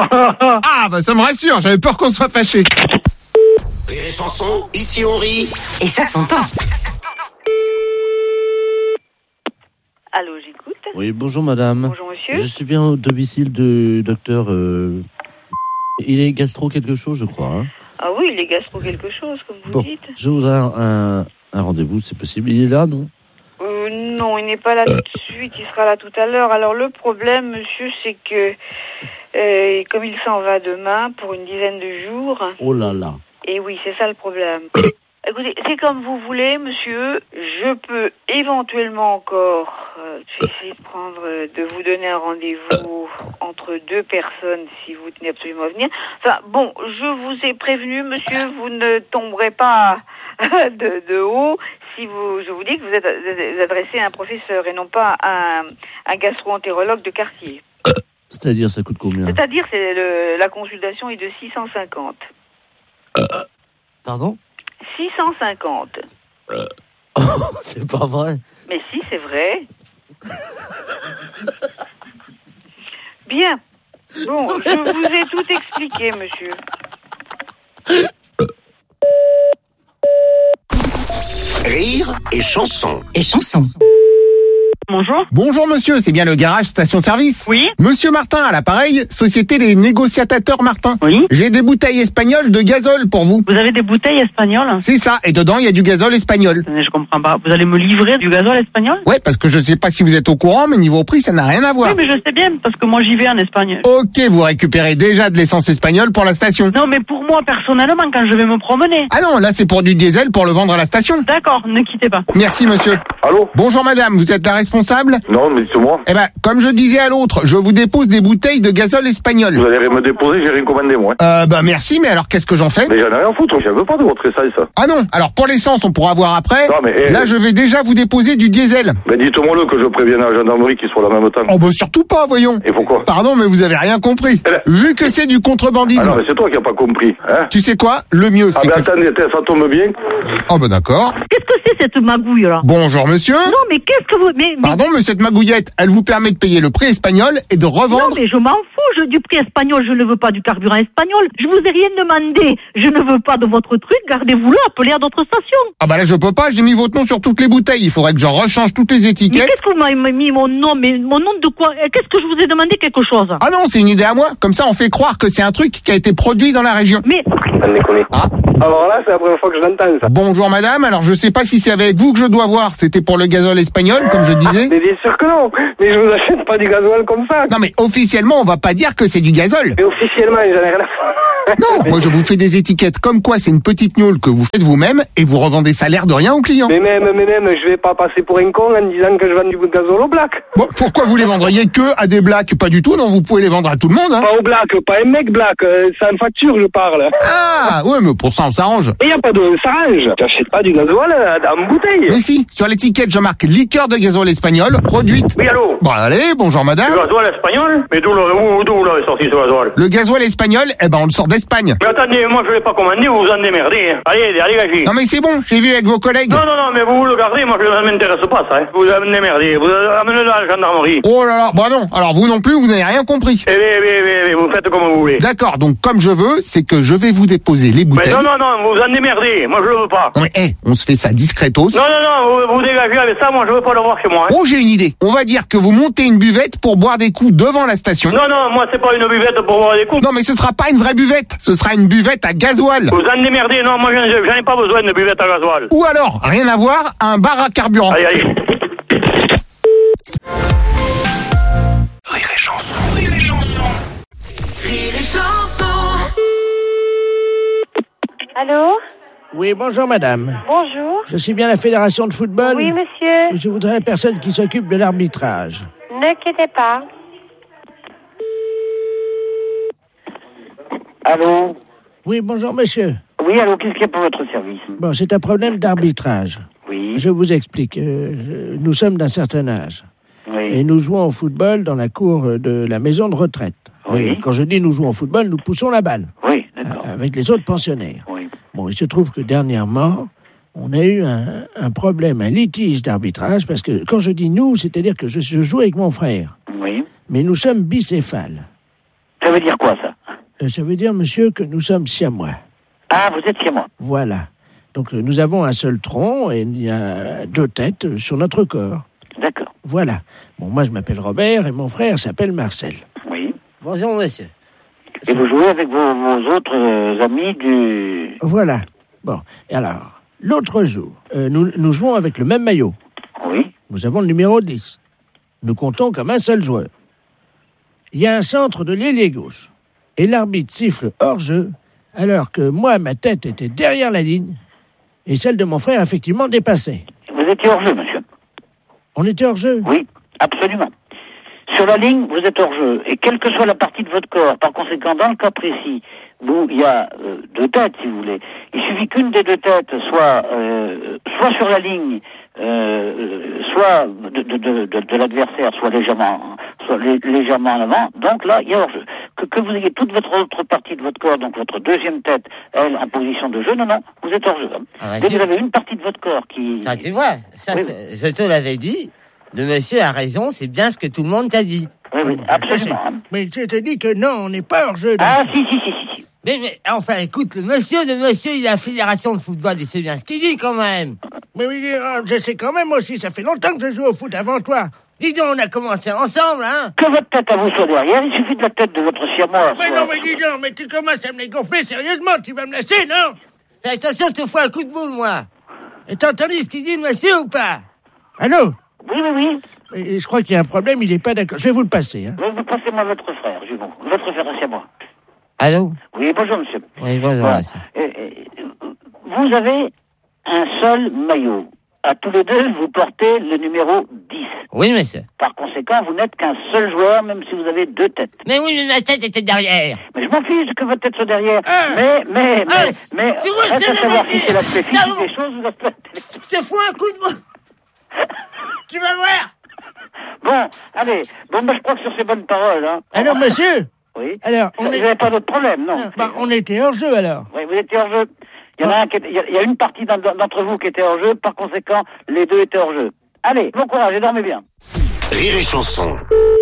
Ah bah ça me rassure, j'avais peur qu'on soit fâchés. Rire et chanson, ici on rit. Et ça s'entend. Allô, j'écoute. Oui, bonjour madame. Bonjour, monsieur. Je suis bien au domicile du docteur... euh, Il est gastro quelque chose, je crois. Hein. Ah oui, il est gastro quelque chose, comme vous Bon, dites. je voudrais un, un, un rendez-vous, c'est possible. Il est là, non? Euh, non, il n'est pas là tout de suite, il sera là tout à l'heure. Alors le problème, monsieur, c'est que euh, comme il s'en va demain pour une dizaine de jours, Oh là là. et oui, c'est ça le problème. Écoutez, c'est comme vous voulez, monsieur. Je peux éventuellement encore, euh, je vais essayer de prendre, euh, de vous donner un rendez-vous entre deux personnes si vous tenez absolument à venir. Enfin, bon, je vous ai prévenu, monsieur, vous ne tomberez pas de, de haut si vous, je vous dis que vous êtes vous adressé à un professeur et non pas à un, un gastro-entérologue de quartier. C'est-à-dire, ça coûte combien? C'est-à-dire, c'est le, la consultation est de six cent cinquante. Pardon? six cent cinquante. C'est pas vrai. Mais si, c'est vrai. Bien. Bon, je vous ai tout expliqué, monsieur. Rire et chanson. Et chanson. Bonjour. Bonjour monsieur, c'est bien le garage station-service? Oui. Monsieur Martin à l'appareil, société des négociateurs Martin. Oui. J'ai des bouteilles espagnoles de gazole pour vous. Vous avez des bouteilles espagnoles? C'est ça, et dedans il y a du gazole espagnol. Je comprends pas. Vous allez me livrer du gazole espagnol? Ouais, parce que je sais pas si vous êtes au courant, mais niveau prix ça n'a rien à voir. Oui, mais je sais bien, parce que moi j'y vais en Espagne. Ok, vous récupérez déjà de l'essence espagnole pour la station. Non, mais pour moi, personnellement, quand je vais me promener. Ah non, là c'est pour du diesel pour le vendre à la station. D'accord, ne quittez pas. Merci monsieur. Allô? Bonjour madame, vous êtes la responsable responsable? Non, mais dites-moi. Eh ben, comme je disais à l'autre, je vous dépose des bouteilles de gazole espagnol. Vous allez me déposer, j'ai rien commandé, moi. Euh, bah merci, mais alors qu'est-ce que j'en fais? Mais j'en ai rien à foutre, je veux pas de votre essence. Ah non, alors pour l'essence, on pourra voir après. Non, mais, eh, là, je vais déjà vous déposer du diesel. Mais dites-moi le que je prévienne à la gendarmerie qu'ils soient là en même temps. Oh bah surtout pas, voyons. Et pourquoi? Pardon, mais vous avez rien compris. Vu que c'est du contrebandisme. Ah non, mais c'est toi qui n'as pas compris, hein? Tu sais quoi? Le mieux, c'est Ah ben que... attendez, ça tombe bien. Oh bah d'accord. Qu'est-ce que c'est cette magouille là? Bonjour monsieur. Non mais qu'est-ce que vous... Mais, mais... Pardon, mais cette magouillette, elle vous permet de payer le prix espagnol et de revendre... Non mais je m'en fous je, du prix espagnol, je ne veux pas du carburant espagnol. Je vous ai rien demandé. Je ne veux pas de votre truc, gardez-vous-le, appelez à d'autres stations. Ah bah là je peux pas, j'ai mis votre nom sur toutes les bouteilles. Il faudrait que je rechange toutes les Mais étiquettes. qu'est-ce que vous m'avez mis mon nom? Mais mon nom de quoi? Qu'est-ce que je vous ai demandé quelque chose? Ah non, c'est une idée à moi. Comme ça, on fait croire que c'est un truc qui a été produit dans la région. Mais... Ah. Alors là, c'est la première fois que je l'entends, ça. Bonjour madame, alors je sais pas si c'est avec vous que je dois voir. C'était pour le gazole espagnol, comme je disais. Mais bien sûr que non. Mais je vous achète pas du gasoil comme ça. Non mais officiellement, on va pas dire que c'est du gazole. Mais officiellement, j'en ai rien à foutre. Non, moi je vous fais des étiquettes comme quoi c'est une petite gnôle que vous faites vous-même et vous revendez ça l'air de rien aux clients. Mais même, mais même, je vais pas passer pour un con en disant que je vends du gazole au black. Bon, pourquoi vous les vendriez que à des blacks? Pas du tout, non, vous pouvez les vendre à tout le monde, hein. Pas au black, pas un mec black, euh, c'est une facture, je parle. Ah, ouais, mais pour ça on s'arrange. Et y a pas de s'arrange. T'achètes pas du gasoil euh, dans une bouteille. Mais si, sur l'étiquette je marque liqueur de gazole espagnol, produite. Oui, allô? Bon allez, bonjour madame. Le gasoil espagnol? Mais d'où le- d'où vous l'avez sorti ce gasoil? Le gasoil espagnol, eh ben on le sort d'Espagne. Mais attendez, moi je l'ai pas commandé, vous vous en démerdez. Hein. Allez, allez, gâchez. Non mais c'est bon, j'ai vu avec vos collègues. Non, non, non, mais vous le gardez, moi je ne m'intéresse pas ça. Hein. Vous vous en démerdez, vous amenez-le à la gendarmerie. Oh là là, bah non, alors vous non plus, vous n'avez rien compris. Eh bien, eh bien, eh bien, vous faites comme vous voulez. D'accord, donc comme je veux, c'est que je vais vous déposer les Mais bouteilles. non, non, non, vous vous en démerdez, moi je le veux pas. Non mais, hé, on se fait ça discretos. Non, non, non, vous, vous dégagez avec ça, moi je veux pas le voir chez moi. Hein. Oh, j'ai une idée. On va dire que vous montez une buvette pour boire des coups devant la station. Non, non, moi c'est pas une buvette pour boire des coups. Non, mais ce sera pas une vraie buvette. Ce sera une buvette à gasoil. Vous en démerdez, non, moi j'en j'en ai pas besoin de buvette à gasoil. Ou alors, rien à voir, un bar à carburant. Allez, allez. Rire et chanson, rire et chanson. Rire et chanson. Allô? Oui, bonjour madame. Bonjour. Je suis bien la fédération de football. Oui, monsieur. Je voudrais la personne qui s'occupe de l'arbitrage. Ne quittez pas. Allô? Oui, bonjour monsieur. Oui, allô, qu'est-ce qu'il y a pour votre service? Bon, c'est un problème d'arbitrage. Oui. Je vous explique. Euh, je- nous sommes d'un certain âge. Oui. Et nous jouons au football dans la cour de la maison de retraite. Oui. Mais quand je dis nous jouons au football, nous poussons la balle. Oui, d'accord. Avec les autres pensionnaires. Oui. Bon, il se trouve que dernièrement, on a eu un, un problème, un litige d'arbitrage, parce que quand je dis nous, c'est-à-dire que je, je joue avec mon frère. Oui. Mais nous sommes bicéphales. Ça veut dire quoi, ça? Euh, Ça veut dire, monsieur, que nous sommes siamois. Ah, vous êtes chez moi. Voilà. Donc euh, nous avons un seul tronc et il y a deux têtes euh, sur notre corps. D'accord. Voilà. Bon, moi je m'appelle Robert et mon frère s'appelle Marcel. Oui. Bonjour, monsieur. Et vous jouez avec vos, vos autres euh, amis du... Voilà. Bon, et alors, l'autre jour, euh, nous, nous jouons avec le même maillot. Oui. Nous avons le numéro dix. Nous comptons comme un seul joueur. Il y a un centre de l'ailier gauche. Et l'arbitre siffle hors-jeu, alors que moi, ma tête était derrière la ligne, et celle de mon frère, effectivement, dépassait. Vous étiez hors-jeu, monsieur? On était hors-jeu? Oui, absolument. Sur la ligne, vous êtes hors-jeu. Et quelle que soit la partie de votre corps, par conséquent, dans le cas précis, où il y a euh, deux têtes, si vous voulez, il suffit qu'une des deux têtes soit, euh, soit sur la ligne, euh, soit de, de, de, de, de l'adversaire, soit légèrement, soit lé- légèrement en avant. Donc là, il y a hors-jeu. Que, que vous ayez toute votre autre partie de votre corps, donc votre deuxième tête, elle, en position de jeu, non, non, vous êtes hors-jeu. Ah, Dès que si. vous avez une partie de votre corps qui... Ça, tu vois, ça, Oui, c'est- je te l'avais dit. Le monsieur a raison, c'est bien ce que tout le monde t'a dit. Oui, oui, absolument. Mais je te dis que non, on n'est pas hors-jeu. dans Ah, ce- si, si, si, si, si. Mais, mais, enfin, écoute, le monsieur, le monsieur, il a la fédération de football, il sait bien ce qu'il dit, quand même. Mais oui, euh, je sais quand même aussi, ça fait longtemps que je joue au foot avant toi. Dis donc, on a commencé ensemble, hein. Que votre tête à vous soit derrière, il suffit de la tête de votre siamois. Mais soit- non, mais dis donc, mais tu commences à me les gonfler sérieusement, tu vas me laisser, non? Fais attention, je te fous un coup de boule, moi. Et t'as entendu ce qu'il dit, le monsieur, ou pas? Allô? Oui, oui, oui. Et je crois qu'il y a un problème, il est pas d'accord. Je vais vous le passer, hein. Oui, vous passez-moi votre frère, Jumeau. Votre frère à siamois. Allô? Oui, bonjour, monsieur. Oui, bonjour, Voilà. monsieur. Euh, euh, vous avez un seul maillot. À tous les deux, vous portez le numéro dix. Oui, monsieur. Par conséquent, vous n'êtes qu'un seul joueur, même si vous avez deux têtes. Mais oui, mais ma tête était derrière. Mais je m'en fiche que votre tête soit derrière. Ah. Mais, mais, Ah, mais, mais, tu vois, reste c'est à savoir la- si c'est l'aspect Ça, physique vous- des choses ou l'aspect... Je te fous un coup de moi. Tu vas voir. Bon, allez. Bon, bah, je crois que sur ces bonnes paroles, hein. Alors, monsieur. Oui. Alors, on Vous est- n'avez pas d'autre problème, non? Bah, on était hors jeu, alors. Oui, vous étiez hors jeu. Il y en a un qui était- il y a, il y a une partie d'en- d'entre vous qui était hors jeu, par conséquent, les deux étaient hors jeu. Allez, bon courage et dormez bien. Rire et chanson.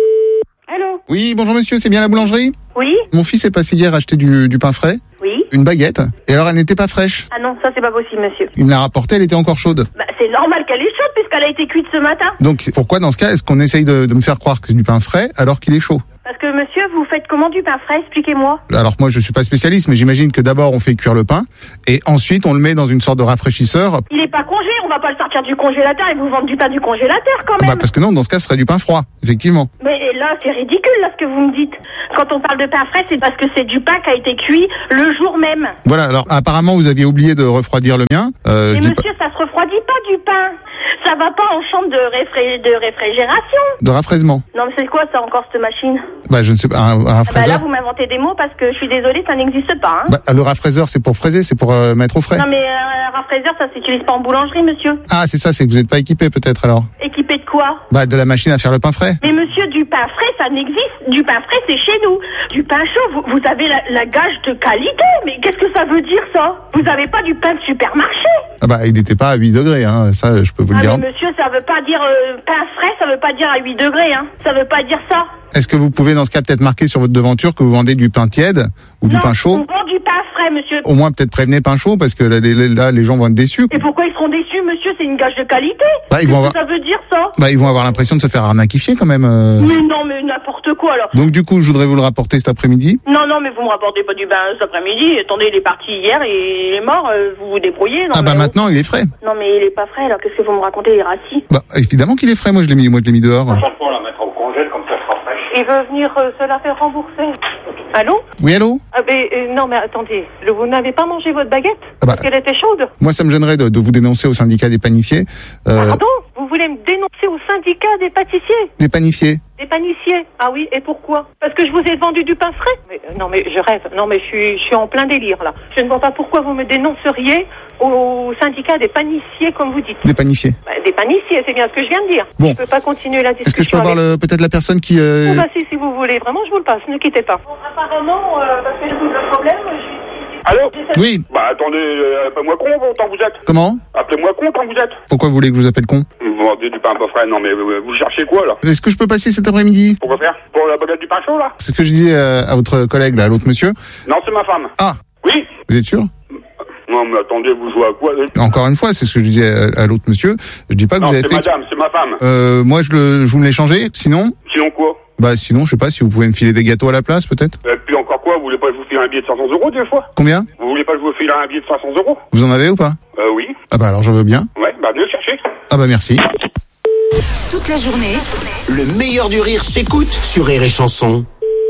Allô? Oui, bonjour monsieur, c'est bien la boulangerie? Oui? Mon fils est passé hier acheter du, du pain frais, Oui? une baguette, et alors elle n'était pas fraîche. Ah non, ça c'est pas possible, monsieur. Il me l'a rapportée, elle était encore chaude. Bah, c'est normal qu'elle est chaude puisqu'elle a été cuite ce matin. Donc pourquoi dans ce cas est-ce qu'on essaye de, de me faire croire que c'est du pain frais alors qu'il est chaud? Parce que monsieur, vous faites comment du pain frais? Expliquez-moi. Alors moi je suis pas spécialiste, mais j'imagine que d'abord on fait cuire le pain, et ensuite on le met dans une sorte de rafraîchisseur. Il est pas congelé, on va pas le sortir du congélateur et vous vendre du pain du congélateur quand même. Bah parce que non, dans ce cas ce serait du pain froid, effectivement. Mais là, c'est ridicule là ce que vous me dites. Quand on parle de pain frais, c'est parce que c'est du pain qui a été cuit le jour même. Voilà, alors apparemment vous aviez oublié de refroidir le mien. Euh, Mais je dis pas- monsieur, ça se refroidit pas du pain. Ça va pas en chambre de, réfré- de réfrigération. de rafraisement. Non mais c'est quoi ça encore cette machine? Bah je ne sais pas, un, un Ah bah là rafraiseur. vous m'inventez des mots parce que je suis désolée, ça n'existe pas. Hein. Bah, le rafraiseur c'est pour fraiser, c'est pour euh, mettre au frais. Non mais euh, un rafraiseur ça s'utilise pas en boulangerie monsieur. Ah c'est ça, c'est que vous n'êtes pas équipé peut-être alors. Équipé de quoi? Bah de la machine à faire le pain frais. Mais monsieur, du pain frais ça n'existe. Du pain frais c'est chez nous. Du pain chaud, vous, vous avez la, la gage de qualité. Mais qu'est-ce que ça veut dire ça? Vous avez pas du pain de supermarché? Ah bah il n'était pas à huit degrés, hein, ça je peux vous le Ah dire. mais monsieur, ça veut pas dire euh, pain frais, ça veut pas dire à huit degrés, hein. Ça veut pas dire ça. Est-ce que vous pouvez dans ce cas peut-être marquer sur votre devanture que vous vendez du pain tiède ou du Non, pain chaud? on vend du pain frais, monsieur. Au moins peut-être prévenez pain chaud parce que là les, là, les gens vont être déçus. Et pourquoi ils seront déçus, monsieur? C'est une gage de qualité. Bah, ils vont Qu'est-ce que avoir- ça veut dire ça? Bah ils vont avoir l'impression de se faire arnaquifier quand même. euh. Mais non, mais n'importe quoi alors. Donc du coup je voudrais vous le rapporter cet après-midi. Non, non, mais vous me rapportez pas du pain cet après-midi. Attendez, il est parti hier et il est mort. euh, vous vous débrouillez. Non, Ah bah mais- maintenant il est frais. Non, mais il est pas frais. Alors qu'est-ce que vous me racontez, il est rassis? Bah évidemment qu'il est frais, moi je l'ai mis, moi je l'ai mis dehors. Franchement, la mettre au congèle comme ça sera fraîche. Il veut venir euh, se la faire rembourser. Allô? Oui allô? Ah, mais, euh, non, mais attendez, le- vous n'avez pas mangé votre baguette? Ah bah. Parce qu'elle était chaude. Moi ça me gênerait de, de vous dénoncer au syndicat des panifiers. Euh, Pardon? Vous voulez me dénoncer au syndicat des pâtissiers? des panifiers. Des panissiers? Ah oui, et pourquoi? Parce que je vous ai vendu du pain frais? Mais, euh, non, mais je rêve. Non, mais je suis, je suis en plein délire, là. Je ne vois pas pourquoi vous me dénonceriez au syndicat des panissiers, comme vous dites. Des panifiers. Bah, des panissiers, c'est bien ce que je viens de dire. Bon. Je peux pas continuer la discussion. Est-ce que je peux avoir avec- le, peut-être la personne qui... euh, Oh, bah si, si vous voulez, vraiment, je vous le passe, ne quittez pas. Bon, apparemment, euh, parce que le problème, je Allô? Oui. Bah attendez, euh, appelez-moi con, bon, tant que vous êtes. Comment? Appelez-moi con quand vous êtes. Pourquoi vous voulez que je vous appelle con? Vous vendez du pain pas frais, non mais euh, vous cherchez quoi là? Est-ce que je peux passer cet après-midi? Pourquoi faire? Pour la baguette du pain chaud là? C'est ce que je disais euh, à votre collègue là, à l'autre monsieur. Non, c'est ma femme. Ah. Oui? Vous êtes sûr? Non mais attendez, vous jouez à quoi? Encore une fois, c'est ce que je disais à, à l'autre monsieur. Je dis pas que Non, vous avez c'est fait... madame, c'est ma femme. Euh, moi je le, je vous me l'ai changé, sinon? Sinon quoi? Bah sinon, je sais pas si vous pouvez me filer des gâteaux à la place peut-être? Et puis encore quoi? Vous voulez pas que je vous file un billet de cinq cents euros des fois? Combien? Vous voulez pas que je vous file un billet de cinq cents euros? Vous en avez ou pas? Euh oui. Ah bah alors je veux bien. Ouais, bah venez le chercher. Ah bah merci. Toute la journée, Le meilleur du rire s'écoute sur Rire et Chanson.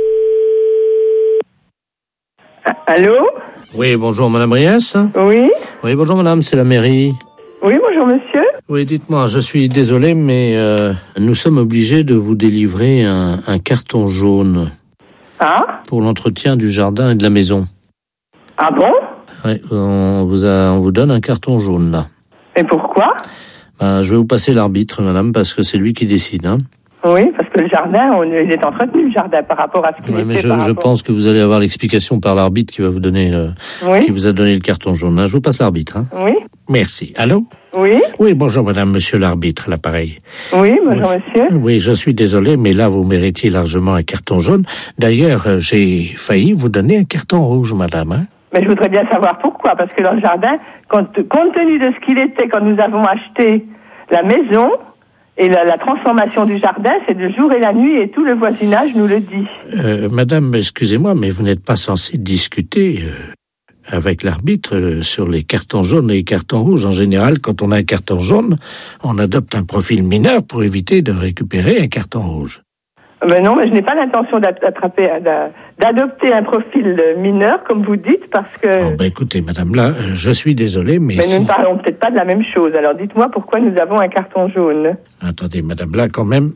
Allô? Oui, bonjour Madame Briès. Oui? Oui, bonjour Madame, c'est la mairie. Oui, bonjour monsieur. Oui, dites-moi, je suis désolé, mais euh, nous sommes obligés de vous délivrer un, un carton jaune Ah? pour l'entretien du jardin et de la maison. Ah bon? Oui, on vous, a, on vous donne un carton jaune là. Et pourquoi? Ben, je vais vous passer l'arbitre, Madame, parce que c'est lui qui décide. Hein. Oui, parce que le jardin, on, il est entretenu, le jardin, par rapport à ce qu'il Oui, était mais je, par je rapport- pense que vous allez avoir l'explication par l'arbitre qui va vous donner, le, Oui. qui vous a donné le carton jaune. Hein. Je vous passe l'arbitre. Hein. Oui? Merci. Allô? Oui? Oui, bonjour Madame, Monsieur l'arbitre, à l'appareil. Oui, bonjour monsieur. Oui, je suis désolé, mais là, vous méritiez largement un carton jaune. D'ailleurs, euh, j'ai failli vous donner un carton rouge, Madame. Hein. Mais je voudrais bien savoir pourquoi, parce que dans le jardin, compte, compte tenu de ce qu'il était quand nous avons acheté la maison, et la, la transformation du jardin, c'est le jour et la nuit, et tout le voisinage nous le dit. Euh, Madame, excusez-moi, mais vous n'êtes pas censée discuter euh, avec l'arbitre euh, sur les cartons jaunes et les cartons rouges. En général, quand on a un carton jaune, on adopte un profil mineur pour éviter de récupérer un carton rouge. Ben non, mais je n'ai pas l'intention d'attraper, d'adopter un profil mineur, comme vous dites, parce que... Oh, ben écoutez, madame, là, euh, je suis désolé, mais... Mais si... nous ne parlons peut-être pas de la même chose. Alors dites-moi pourquoi nous avons un carton jaune. Attendez, madame, là, quand même...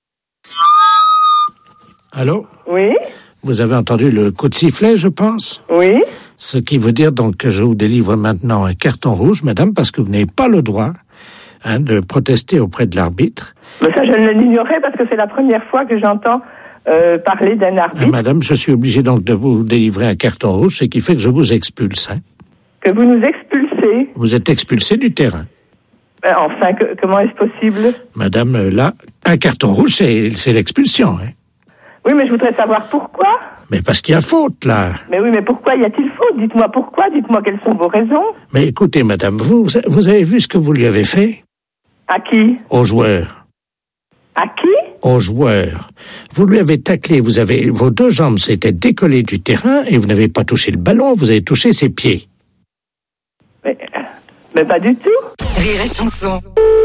Allô? Oui? Vous avez entendu le coup de sifflet, je pense? Oui. Ce qui veut dire donc que je vous délivre maintenant un carton rouge, madame, parce que vous n'avez pas le droit hein, de protester auprès de l'arbitre. Mais ça, je ne l'ignorais parce que c'est la première fois que j'entends euh, parler d'un arbitre. Ah, madame, je suis obligé donc de vous délivrer un carton rouge, ce qui fait que je vous expulse. Hein. Que vous nous expulsez? Vous êtes expulsé du terrain. Ben, enfin, que, comment est-ce possible? Madame, là, un carton rouge, c'est, c'est l'expulsion. Hein. Oui, mais je voudrais savoir pourquoi. Mais parce qu'il y a faute, là. Mais oui, mais pourquoi y a-t-il faute? Dites-moi pourquoi, dites-moi quelles sont vos raisons. Mais écoutez, madame, vous, vous avez vu ce que vous lui avez fait? À qui? Aux joueurs. À qui? Aux joueurs. Vous lui avez taclé, vous avez, vos deux jambes s'étaient décollées du terrain et vous n'avez pas touché le ballon, vous avez touché ses pieds. Mais, mais pas du tout. Rire et chanson.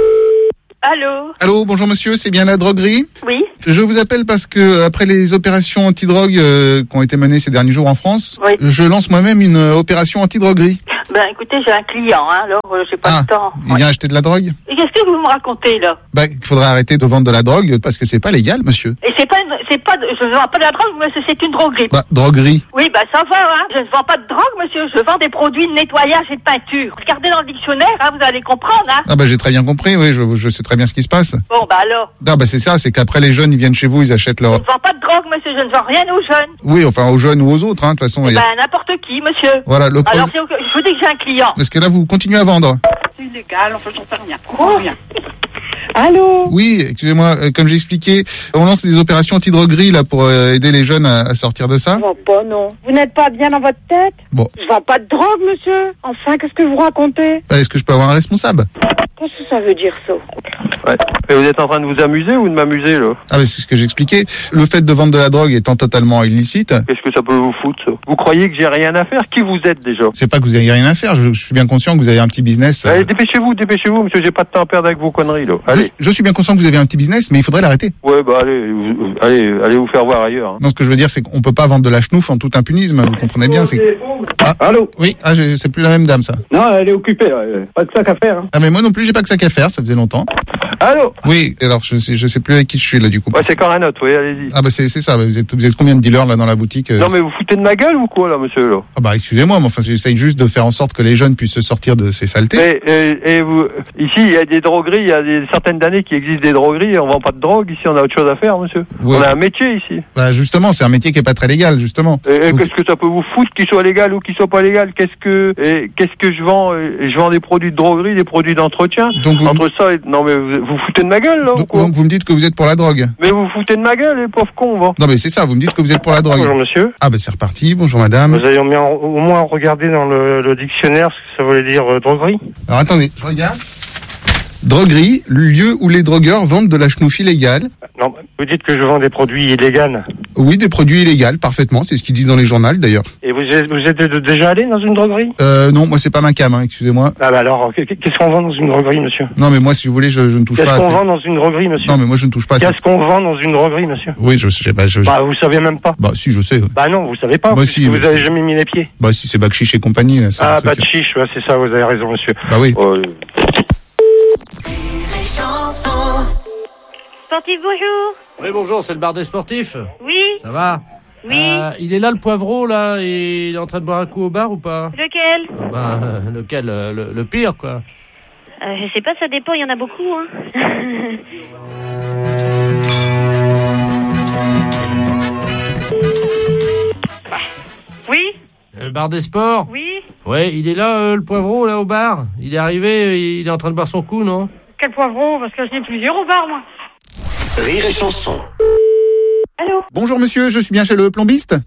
Allô? Allô, bonjour monsieur, c'est bien la droguerie? Oui. Je vous appelle parce que après les opérations antidrogue euh, qui ont été menées ces derniers jours en France, oui. je lance moi-même une euh, opération antidroguerie. Ben écoutez, j'ai un client, hein, alors euh, j'ai pas ah, le temps. Il vient acheter de la drogue? Et qu'est-ce que vous me racontez là? Bah, il faudrait arrêter de vendre de la drogue parce que c'est pas légal, monsieur. Et c'est pas, une, c'est pas, je ne vends pas de la drogue, monsieur, c'est une droguerie. Bah, droguerie. Oui, bah ça va, hein. Je ne vends pas de drogue, monsieur, je vends des produits de nettoyage et de peinture. Regardez dans le dictionnaire, hein, vous allez comprendre, hein. Ah bah j'ai très bien compris, oui, je, je sais très bien ce qui se passe. Bon, bah alors. Non, bah c'est ça, c'est qu'après les jeunes, ils viennent chez vous, ils achètent leur... Je ne vends pas de drogue, monsieur, je ne vends rien aux jeunes. Oui, enfin aux jeunes ou aux autres, hein, de toute façon. Eh il y a... ben n'importe qui, monsieur. Voilà, le pro... Alors je vous dis que j'ai un client. Est-ce que là vous continuez à vendre? C'est illégal, enfin j'en sais rien. Oh. rien. Allô? Oui, excusez-moi, euh, comme j'ai expliqué, on lance des opérations anti-droguerie là pour euh, aider les jeunes à, à sortir de ça. Je vends pas, non. Vous n'êtes pas bien dans votre tête? Bon. Je vends pas de drogue, monsieur. Enfin, qu'est-ce que vous racontez? Est-ce que je peux avoir un responsable? Qu'est-ce que ça veut dire, ça? Ouais. Mais vous êtes en train de vous amuser ou de m'amuser, là? Ah, mais c'est ce que j'expliquais. Le fait de vendre de la drogue étant totalement illicite... Qu'est-ce que ça peut vous foutre, ça? Vous croyez que j'ai rien à faire? Qui vous êtes, déjà? C'est pas que vous avez rien à faire, je, je suis bien conscient que vous avez un petit business... Allez, dépêchez-vous, dépêchez-vous, monsieur, j'ai pas de temps à perdre avec vos conneries, là. Allez. Je, je suis bien conscient que vous avez un petit business, mais il faudrait l'arrêter. Ouais, bah allez, vous, allez, allez vous faire voir ailleurs. Hein. Non, ce que je veux dire, c'est qu'on peut pas vendre de la chenouf en tout impunisme, vous comprenez bien, c'est... Ah, allô? Oui, ah, c'est plus la même dame, ça. Non, elle est occupée, là. Pas de sac à faire. Hein. Ah, mais moi non plus, j'ai pas que ça qu'à faire, ça faisait longtemps. Allô? Oui, alors je sais, je sais plus avec qui je suis là du coup. Ouais, c'est encore un autre, oui, allez-y. Ah bah c'est, c'est ça, vous êtes, vous êtes combien de dealers là dans la boutique? Non mais vous foutez de ma gueule ou quoi là, monsieur là? Ah bah excusez-moi, mais enfin j'essaye juste de faire en sorte que les jeunes puissent se sortir de ces saletés. Et, et, et vous, ici il y a des drogueries, il y a des certaines d'années qui existent des drogueries, on vend pas de drogue, ici on a autre chose à faire, monsieur. Ouais. On a un métier ici. Bah justement, c'est un métier qui est pas très légal, justement. Et, et Donc... qu'est-ce que ça peut vous foutre qu'il soit légal ou qu'il soit pas légal? Qu'est-ce que, et, qu'est-ce que je vends? Et je vends des produits de droguerie, des produits d'entretien. Donc vous... Entre ça et... Non mais vous, vous foutez de ma gueule là? Donc, ou quoi donc vous me dites que vous êtes pour la drogue? Mais vous foutez de ma gueule, les pauvres cons, va. Non mais c'est ça, vous me dites que vous êtes pour la drogue. Bonjour monsieur. Ah bah c'est reparti, bonjour madame. Vous avez au moins, au moins regardé dans le, le dictionnaire ce que ça voulait dire euh, droguerie? Alors attendez, je regarde. Droguerie, lieu où les drogueurs vendent de la chenouf illégale. Non, vous dites que je vends des produits illégaux. Oui, des produits illégaux, parfaitement, c'est ce qu'ils disent dans les journaux d'ailleurs. Et vous êtes, vous êtes déjà allé dans une droguerie? Euh, non, moi c'est pas ma cam, hein, excusez-moi. Ah bah alors, qu'est-ce qu'on vend dans une droguerie, monsieur? Non mais moi si vous voulez, je, je ne touche qu'est-ce pas à Qu'est-ce qu'on ces... vend dans une droguerie, monsieur? Non mais moi je ne touche pas à Qu'est-ce qu'on vend dans une droguerie, monsieur? Oui, je sais pas. Je, je... Bah vous savez même pas. Bah si, je sais. Bah non, vous savez pas. Bah si. Vous bah, avez si. jamais mis les pieds. Bah si, c'est Bakchiche et compagnie. Là, ah, Bakchiche, ouais, c'est ça, vous avez raison, monsieur. Bah oui. Oh, Sportif, bonjour. Oui, bonjour, c'est le bar des sportifs. Oui. Ça va? Oui. Euh, il est là, le poivreau, là, et il est en train de boire un coup au bar ou pas? Lequel? Ah ben, euh, lequel? euh, le, le pire, quoi. euh, Je sais pas, ça dépend, il y en a beaucoup, hein. Oui. Le bar des sports? Oui. Ouais, il est là, euh, le poivreau, là, au bar. Il est arrivé, il est en train de boire son coup, non? Quel poivreau? Parce que je n'ai plusieurs au bar, moi. Rire et chanson. Allô? Bonjour monsieur, je suis bien chez le plombiste? Oui,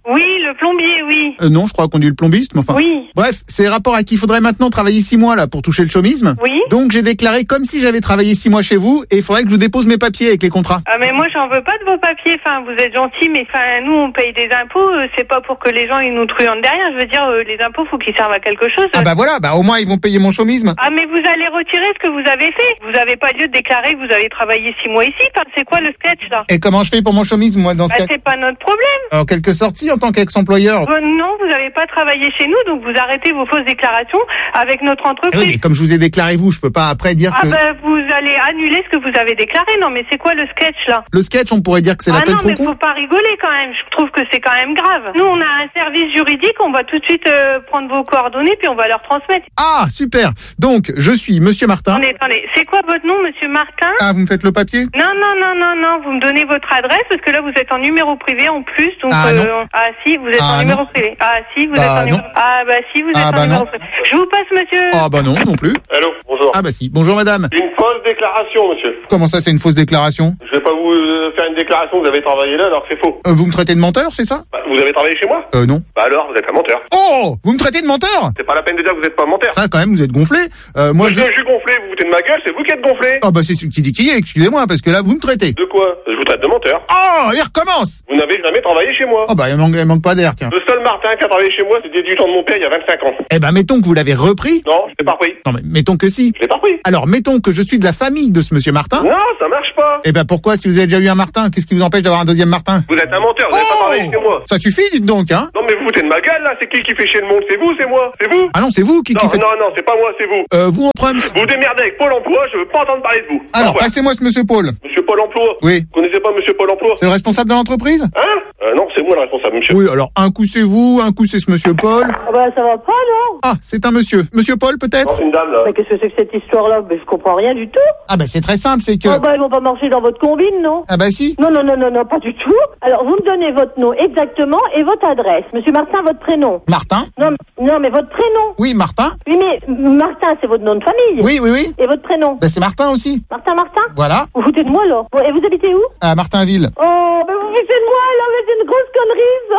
le plombier, oui. Euh, non, je crois qu'on dit le plombiste, mais enfin... Oui. Bref, c'est rapport à qui il faudrait maintenant travailler six mois, là, pour toucher le chômisme. Oui. Donc, j'ai déclaré comme si j'avais travaillé six mois chez vous, et il faudrait que je vous dépose mes papiers avec les contrats. Ah, mais moi, j'en veux pas de vos papiers. Enfin, vous êtes gentil, mais enfin, nous, on paye des impôts. euh, C'est pas pour que les gens, ils nous truandent derrière. Je veux dire, euh, les impôts, faut qu'ils servent à quelque chose. Ah bah voilà, bah au moins ils vont payer mon chômisme. Ah, mais vous allez retirer ce que vous avez fait. Vous avez pas lieu de déclarer que vous avez travaillé six mois ici. Enfin, c'est quoi le sketch, là? Et comment je fais pour mon chômisme, moi, dans ce Bah, cas? c'est pas notre problème. En quelque sorte, si, en tant qu'ex-employeur. Euh, non, vous n'avez pas travaillé chez nous, donc vous arrêtez vos fausses déclarations avec notre Eh entreprise. oui, mais comme je vous ai déclaré vous, je peux pas après dire Ah que... ben, vous allez annuler ce que vous avez déclaré. Non, mais c'est quoi le sketch, là? Le sketch, on pourrait dire que c'est Ah l'appel non, trop mais con. faut pas rigoler quand même. Je trouve que c'est quand même grave. Nous, on a un service juridique, on va tout de suite euh, prendre vos coordonnées, puis on va leur transmettre. Ah, super. Donc, je suis Monsieur Martin. Attendez, attendez. C'est quoi votre nom, Monsieur Martin? Ah, vous me faites le papier? Non, non, non, non, non. Vous me donnez votre adresse, parce que là, vous êtes en numéro privé en plus. Donc, Ah, non. euh, ah si, vous êtes Ah, en numéro non. privé. Ah si, vous Bah, êtes en numéro... non. Ah bah si, vous êtes Ah, en bah, numéro non. privé. Je vous passe, monsieur. Ah bah non, non plus. Allô, bonjour. Ah bah si. Bonjour madame. Une fausse déclaration, monsieur. Comment ça, c'est une fausse déclaration? Je vais pas vous euh, faire une déclaration que vous avez travaillé là alors que c'est faux. Euh, Vous me traitez de menteur, c'est ça? Bah, vous avez travaillé chez moi? Euh, non. Bah alors, vous êtes un menteur. Oh, vous me traitez de menteur? C'est pas la peine de dire que vous êtes pas un menteur. Ça, quand même, vous êtes gonflé. Euh, moi, je... je... je suis gonflé, vous vous foutez de ma gueule, c'est vous qui êtes gonflé. Ah bah c'est celui qui dit qui est, excusez-moi, parce que là, vous me traitez. De quoi? Je vous traite de menteur. Oh, il recommence. Vous n'avez jamais travaillé chez moi. Oh bah, il manque, il manque pas d'air, tiens. Le seul Martin qui a travaillé chez moi, c'était du temps de mon père il y a vingt-cinq ans. Eh ben, mettons que vous l'avez repris. Non, je l'ai pas repris. Non, mais mettons que si. Je l'ai pas repris. Alors, mettons que je suis de la famille de ce monsieur Martin. Non, ça marche pas. Eh ben, pourquoi, si vous avez déjà eu un Martin, qu'est-ce qui vous empêche d'avoir un deuxième Martin? Vous êtes un menteur, vous n'avez Oh pas travaillé chez moi. Ça suffit, dites donc, hein. Non, mais vous foutez de ma gueule, là. C'est qui qui fait chier le monde? C'est vous, c'est moi? C'est vous? Ah non, c'est vous qui, non, qui faites... Non, non, c'est pas moi, c'est vous. Euh, vous, en prime. Vous démerdez avec Pôle emploi, je veux pas entendre parler de vous. Alors, passez-moi ce monsieur Paul. Monsieur Pôle emploi? Oui. Vous connaissez pas monsieur Pôle emploi? C'est le responsable de l'entreprise? Hein? Euh, non, c'est moi le responsable, monsieur. Oui, alors, un coup c'est vous, un coup c'est ce monsieur Paul. Ah bah ça va pas, non? Ah, c'est un monsieur. Monsieur Paul, peut-être? Non, c'est une dame, là. Mais qu'est-ce que c'est que cette histoire-là? Mais je comprends rien du tout. Ah bah c'est très simple, c'est que... Ah bah ils vont pas marcher dans votre combine, non? Ah bah si. Non, non, non, non, non, pas du tout. Alors vous me donnez votre nom exactement et votre adresse. Monsieur Martin, votre prénom? Martin? Non, mais- non mais votre prénom? Oui, Martin? Oui, mais Martin, c'est votre nom de famille? Oui, oui, oui. Et votre prénom? Bah c'est Martin aussi. Martin, Martin? Voilà. Vous foutez de moi, là? Bon, et vous habitez où? À Martinville. Oh, mais vous foutez de moi, là, mais c'est une grosse connerie, ça.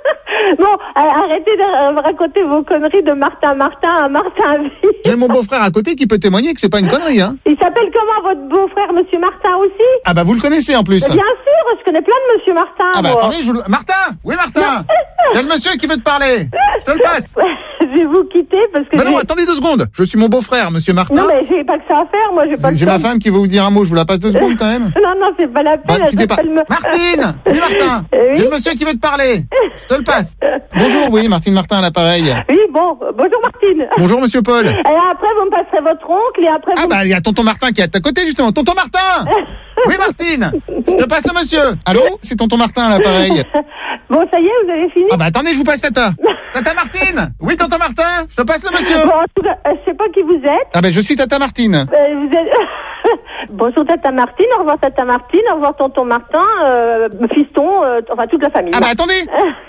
Bon, euh, arrêtez de euh, raconter vos conneries de Martin, Martin à Martinville. J'ai mon beau-frère à côté qui peut témoigner que c'est pas une connerie, hein. Il s'appelle comment, votre beau-frère, Monsieur Martin, aussi? Ah bah vous le connaissez en plus. Mais bien sûr, je connais plein de Monsieur Martin, Ah bah moi. attendez, je vous le... Martin! Oui, Martin! J'ai le monsieur qui veut te parler. Je te le passe. Je vais vous quitter parce que... Bah non, j'ai- attendez deux secondes. Je suis mon beau-frère, monsieur Martin. Non, mais j'ai pas que ça à faire, moi, j'ai pas le J'ai temps. ma femme qui veut vous dire un mot, je vous la passe deux secondes quand même. Non, non, c'est pas la Bah, peine. elle quittez pas. s'appelle me- Martine! Oui, Martin! Euh, oui. J'ai le monsieur qui veut te parler. Je te le passe. Bonjour, oui, Martine Martin à l'appareil. Oui, bon, euh, bonjour Martine. Bonjour, monsieur Paul. Et après, vous me passerez votre oncle et après... Ah vous... bah, il y a tonton Martin qui est à ta côté, justement. Tonton Martin! Oui, Martine! Je te passe le monsieur. Allô? C'est tonton Martin à l'appareil. Bon, ça y est, vous avez fini? Ah bah, attendez, je vous passe Tata. Tata Martine! Oui, tonton Martin? Je te passe le monsieur. Bon, en tout cas, euh, je sais pas qui vous êtes. Ah bah, je suis Tata Martine. Euh, vous êtes... Bonjour Tata Martine, au revoir Tata Martine, au revoir tonton Martin, euh, fiston, euh, enfin toute la famille. Ah bah, attendez!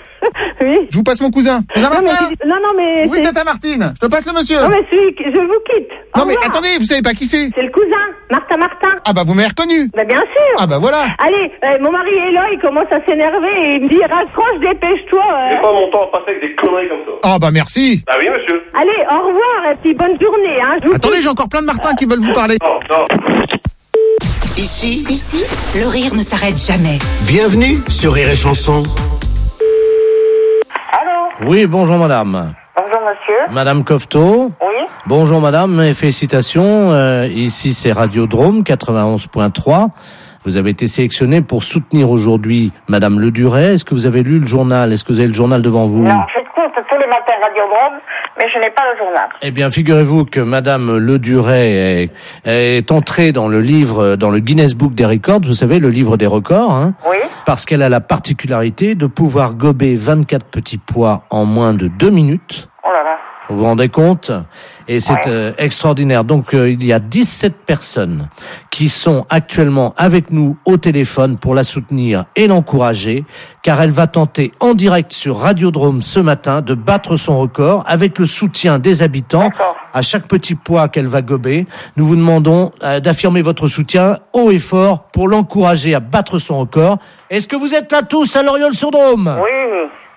Oui. Je vous passe mon cousin. Cousin Non, mais, Martin? non, non, mais... Oui, c'est- Tata Martine. Je te passe le monsieur. Non, mais celui que- je vous quitte. Au Non mais revoir. attendez, vous savez pas qui c'est? C'est le cousin, Martin Martin. Ah bah vous m'avez reconnu. Bah bien sûr. Ah bah voilà. Allez, euh, mon mari est là, il commence à s'énerver et il me dit raccroche, dépêche-toi. euh. J'ai pas mon temps à passer avec des conneries comme ça. Ah bah merci. Ah oui, monsieur. Allez, au revoir et puis bonne journée. Hein. Je vous Attendez, quitte. j'ai encore plein de Martins qui veulent vous parler. Non, non. Ici, Ici, le rire ne s'arrête jamais. bienvenue sur Rire et Chanson. Allô? Oui, bonjour madame. Bonjour, monsieur. Madame Cofteau. Oui? Bonjour madame et félicitations. Euh, ici c'est Radiodrome quatre-vingt-onze point trois. Vous avez été sélectionnée pour soutenir aujourd'hui Madame Le Duret. Est-ce que vous avez lu le journal? Est-ce que vous avez le journal devant vous? Non, j'écoute tous les matins Radiodrome, mais je n'ai pas le journal. Eh bien, figurez-vous que Madame Le Duret est, est entrée dans le livre, dans le Guinness Book des records. Vous savez, le livre des records, hein. Oui. Parce qu'elle a la particularité de pouvoir gober vingt-quatre petits pois en moins de deux minutes. Oh là là. Vous vous rendez compte? Et c'est Ouais. euh, extraordinaire. Donc, euh, il y a dix-sept personnes qui sont actuellement avec nous au téléphone pour la soutenir et l'encourager, car elle va tenter en direct sur Radiodrome ce matin de battre son record avec le soutien des habitants. D'accord. À chaque petit pois qu'elle va gober, nous vous demandons euh, d'affirmer votre soutien haut et fort pour l'encourager à battre son record. Est-ce que vous êtes là tous à Loriol-sur-Drôme? Oui.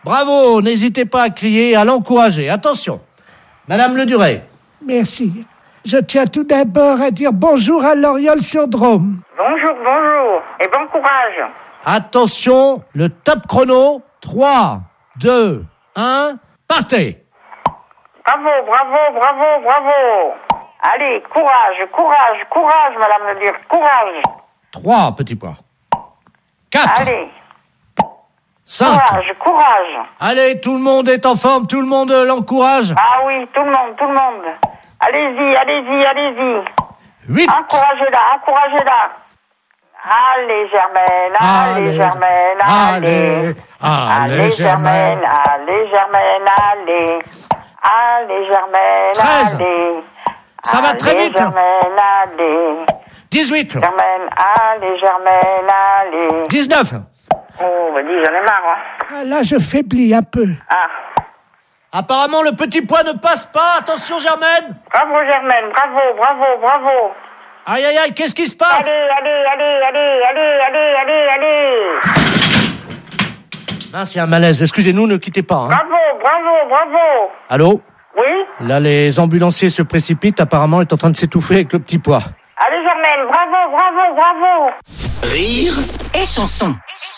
Bravo, n'hésitez pas à crier, à l'encourager. Attention. Madame Le Duret. Merci. Je tiens tout d'abord à dire bonjour à l'Oriol-sur-Drôme. Bonjour, bonjour, et bon courage. Attention, le top chrono. trois, deux, un, partez. Bravo, bravo, bravo, bravo. Allez, courage, courage, courage, Madame Le Duret, courage. trois petits points. quatre. Allez. cinq. Courage, courage. Allez, tout le monde est en forme, tout le monde l'encourage. Ah oui, tout le monde, tout le monde. Allez-y, allez-y, allez-y. huit. Encouragez-la, encouragez-la. Allez, Germaine, allez, Allez, Germaine, allez. allez, Allez, Germaine, allez, Germaine, allez. Allez, Germaine, treize. allez. Ça va très Allez, vite. Germaine, allez. dix-huit. Germaine, allez, Germaine, allez. dix-neuf. Oh, bah dis, j'en ai marre, hein. Ah, là, je faiblis un peu. Ah. Apparemment, le petit poids ne passe pas. Attention, Germaine. Bravo, Germaine, bravo, bravo, bravo. Aïe, aïe, aïe, qu'est-ce qui se passe? Allez, allez, allez, allez, allez, allez, allez, allez. Mince, il y a un malaise. Excusez-nous, ne quittez pas. Hein. Bravo, bravo, bravo. Allô? Oui? Là, les ambulanciers se précipitent. Apparemment, il est en train de s'étouffer avec le petit poids. Allez, Germaine, bravo, bravo, bravo. Rire et chanson.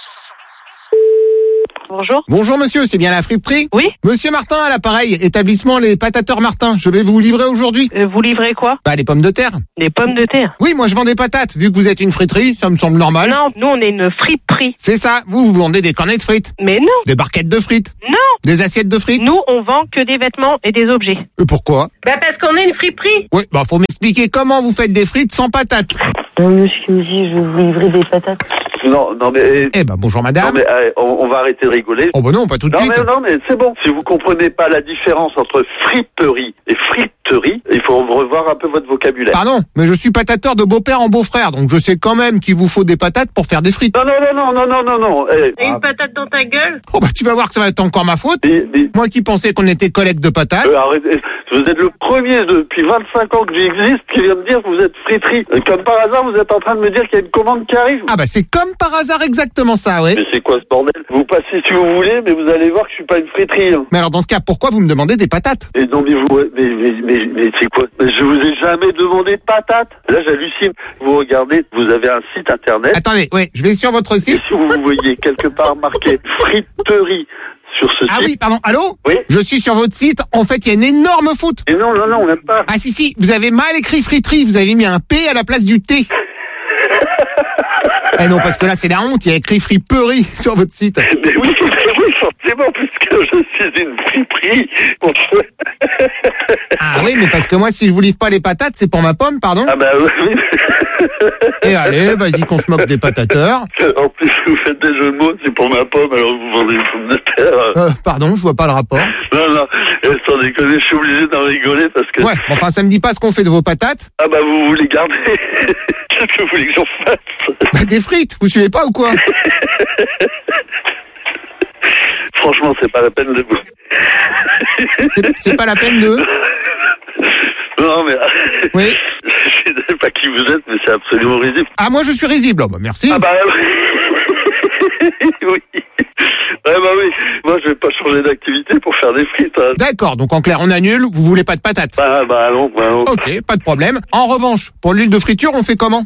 Bonjour. Bonjour monsieur, c'est bien la friperie? Oui. Monsieur Martin à l'appareil, établissement Les Patateurs Martin. Je vais vous livrer aujourd'hui. Euh, vous livrez quoi? Bah les pommes de terre. Des pommes de terre? Oui, moi je vends des patates. Vu que vous êtes une friterie, ça me semble normal. Non, nous on est une friperie. C'est ça, vous, vous vendez des cornets de frites. Mais non. Des barquettes de frites. Non. Des assiettes de frites. Nous on vend que des vêtements et des objets. Et pourquoi? Bah parce qu'on est une friperie. Oui, bah faut m'expliquer comment vous faites des frites sans patates. Non, monsieur me dit, je vais vous livrer des patates. Non, non mais... Eh ben bonjour madame. Non mais euh, on, on va arrêter de rigoler. Oh bah non, pas tout de non, suite. Mais, non mais c'est bon. Si vous comprenez pas la différence entre friperie et friterie, il faut revoir un peu votre vocabulaire. Pardon, mais je suis patateur de beau-père en beau-frère, donc je sais quand même qu'il vous faut des patates pour faire des frites. Non, non, non, non, non, non, non. Eh, T'as une patate dans ta gueule? Oh bah tu vas voir que ça va être encore ma faute. Mais, mais... Moi qui pensais qu'on était collègues de patates. Euh, arrêtez. Vous êtes le premier depuis vingt-cinq ans que j'existe qui vient de dire que vous êtes friterie. Comme par hasard, vous êtes en train de me dire qu'il y a une commande qui arrive. Ah bah c'est comme par hasard exactement ça, oui. Mais c'est quoi ce bordel? Vous passez si vous voulez, mais vous allez voir que je suis pas une friterie. Hein. Mais alors dans ce cas, pourquoi vous me demandez des patates? Et non mais vous, mais, mais, mais, mais c'est quoi? Je vous ai jamais demandé de patates. Là j'hallucine. Vous regardez, vous avez un site internet. Attendez, oui, je vais sur votre site. Et si vous voyez quelque part marqué friterie sur ce ah site. Ah oui, pardon, allô? Oui. Je suis sur votre site, en fait il y a une énorme faute. Et non, non, non, même pas. Ah si, si, vous avez mal écrit friterie, vous avez mis un P à la place du T. Eh non, parce que là, c'est la honte, il y a écrit friperie sur votre site. Mais oui, mais oui, forcément, puisque je suis une friperie. Ah oui, mais parce que moi, si je vous livre pas les patates, c'est pour ma pomme, pardon. Ah bah oui. Et allez, vas-y qu'on se moque des patateurs. En plus, vous faites des jeux de mots, c'est pour ma pomme, alors vous vendez des pommes de terre. Euh, pardon, je vois pas le rapport. Non, non, sans déconner, je suis obligé d'en rigoler parce que... Ouais, enfin, ça me dit pas ce qu'on fait de vos patates. Ah bah, vous voulez garder. Qu'est-ce que vous voulez que j'en fasse? Bah, des frites, vous suivez pas ou quoi? Franchement, c'est pas la peine de vous. C'est, c'est pas la peine de... Non, mais... Oui. Je sais pas qui vous êtes, mais c'est absolument risible. Ah, moi, je suis risible. Oh, bah, merci. Ah bah... oui. Ouais, bah oui. Moi, je vais pas changer d'activité pour faire des frites. Hein. D'accord, donc en clair, on annule, vous voulez pas de patates. Bah, bah, allons, bah, allons. Ok, pas de problème. En revanche, pour l'huile de friture, on fait comment?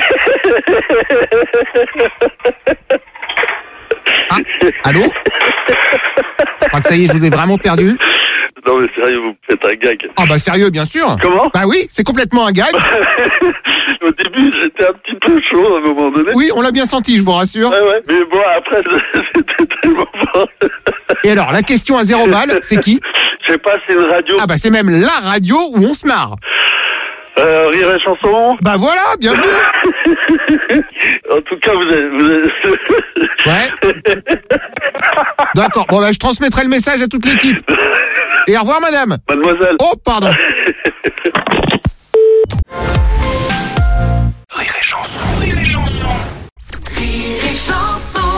Ah, allô? Je crois que ça y est, je vous ai vraiment perdu. Non mais sérieux, vous faites un gag. Ah bah sérieux, bien sûr. Comment? Bah oui, c'est complètement un gag. Au début, j'étais un petit peu chaud à un moment donné. Oui, on l'a bien senti, je vous rassure. Ouais, ouais. Mais bon, après, c'était tellement fort. Et alors, la question à zéro balle, c'est qui? Je sais pas, c'est une radio. Ah bah c'est même la radio où on se marre. Euh, Rire et chanson. Bah voilà, bienvenue. En tout cas, vous êtes... Vous êtes... Ouais. D'accord, bon bah je transmettrai le message à toute l'équipe. Et au revoir madame. Mademoiselle. Oh, pardon. Rire et chanson, rire et chanson. Rire et chanson.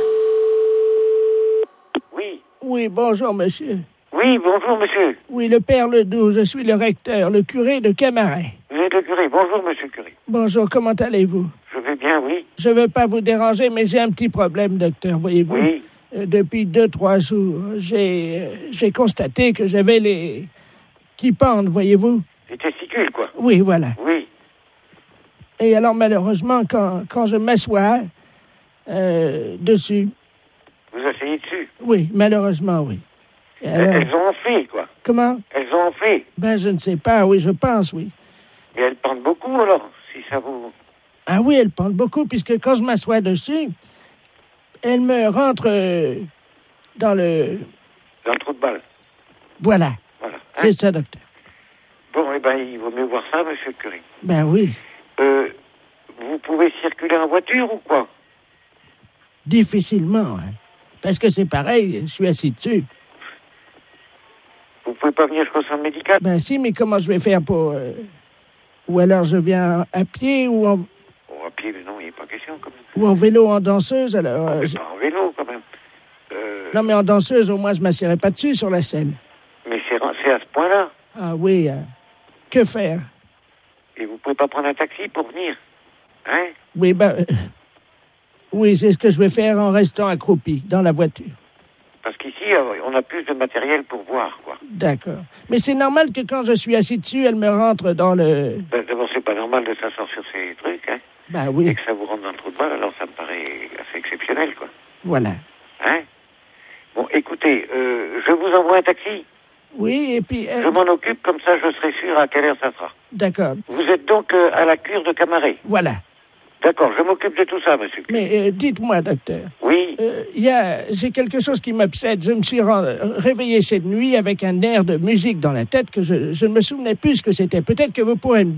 Oui. Oui, bonjour monsieur. Oui, bonjour monsieur. Oui, le père Ledoux, je suis le recteur, le curé de Camaret. Vous êtes le curé. Bonjour monsieur le curé. Bonjour, comment allez-vous? Je vais bien, oui. Je veux pas vous déranger, mais j'ai un petit problème, docteur, voyez-vous. Oui. euh, depuis deux, trois jours, j'ai, euh, j'ai constaté que j'avais les... qui pendent, voyez-vous. Les testicules, quoi. Oui, voilà. Oui. Et alors, malheureusement, quand, quand je m'assois euh, dessus... Vous asseyez dessus? Oui, malheureusement, oui. Et alors... Elles ont enflé, quoi. Comment? Elles ont enflé. Ben, je ne sais pas, oui, je pense, oui. Mais elles pendent beaucoup, alors, si ça vous... Ah oui, elles pendent beaucoup, puisque quand je m'assois dessus, elles me rentrent euh, dans le... Dans le trou de balle. Voilà. Voilà. Hein? C'est ça, docteur. Bon, eh ben, il vaut mieux voir ça, monsieur le curé. Ben oui. Euh, vous pouvez circuler en voiture ou quoi? Difficilement, hein. Parce que c'est pareil, je suis assis dessus. Vous pouvez pas venir jusqu'au centre médical? Ben si, mais comment je vais faire pour... Euh... Ou alors je viens à pied ou en... Oh, à pied, mais non, il n'est pas question, quand même. Ou en vélo, en danseuse, alors... Ah, euh, mais je- pas en vélo, quand même. Euh, Non, mais en danseuse, au moins, je ne m'assierai pas dessus sur la selle. mais c'est c'est à ce point-là. Ah oui, euh, que faire? Et vous pouvez pas prendre un taxi pour venir? Hein? Oui, ben... euh, Oui, c'est ce que je vais faire en restant accroupi dans la voiture. Parce qu'ici, euh, on a plus de matériel pour voir, quoi. D'accord. Mais c'est normal que quand je suis assis dessus, elle me rentre dans le... Ben, d'abord, c'est pas normal de s'asseoir sur ces trucs, hein. Ben oui. Et que ça vous rentre dans le trou de balle, alors ça me paraît assez exceptionnel, quoi. Voilà. Hein? Bon, écoutez, euh, je vous envoie un taxi. Oui, et puis... euh, Je m'en occupe, comme ça je serai sûr à quelle heure ça sera. D'accord. Vous êtes donc euh, à la cure de Camaret? Voilà. D'accord, je m'occupe de tout ça, monsieur. Mais euh, dites-moi, docteur. Oui. Euh, y a, j'ai quelque chose qui m'obsède. Je me suis ren- réveillé cette nuit avec un air de musique dans la tête que je, je ne me souvenais plus ce que c'était. Peut-être que vous pourrez me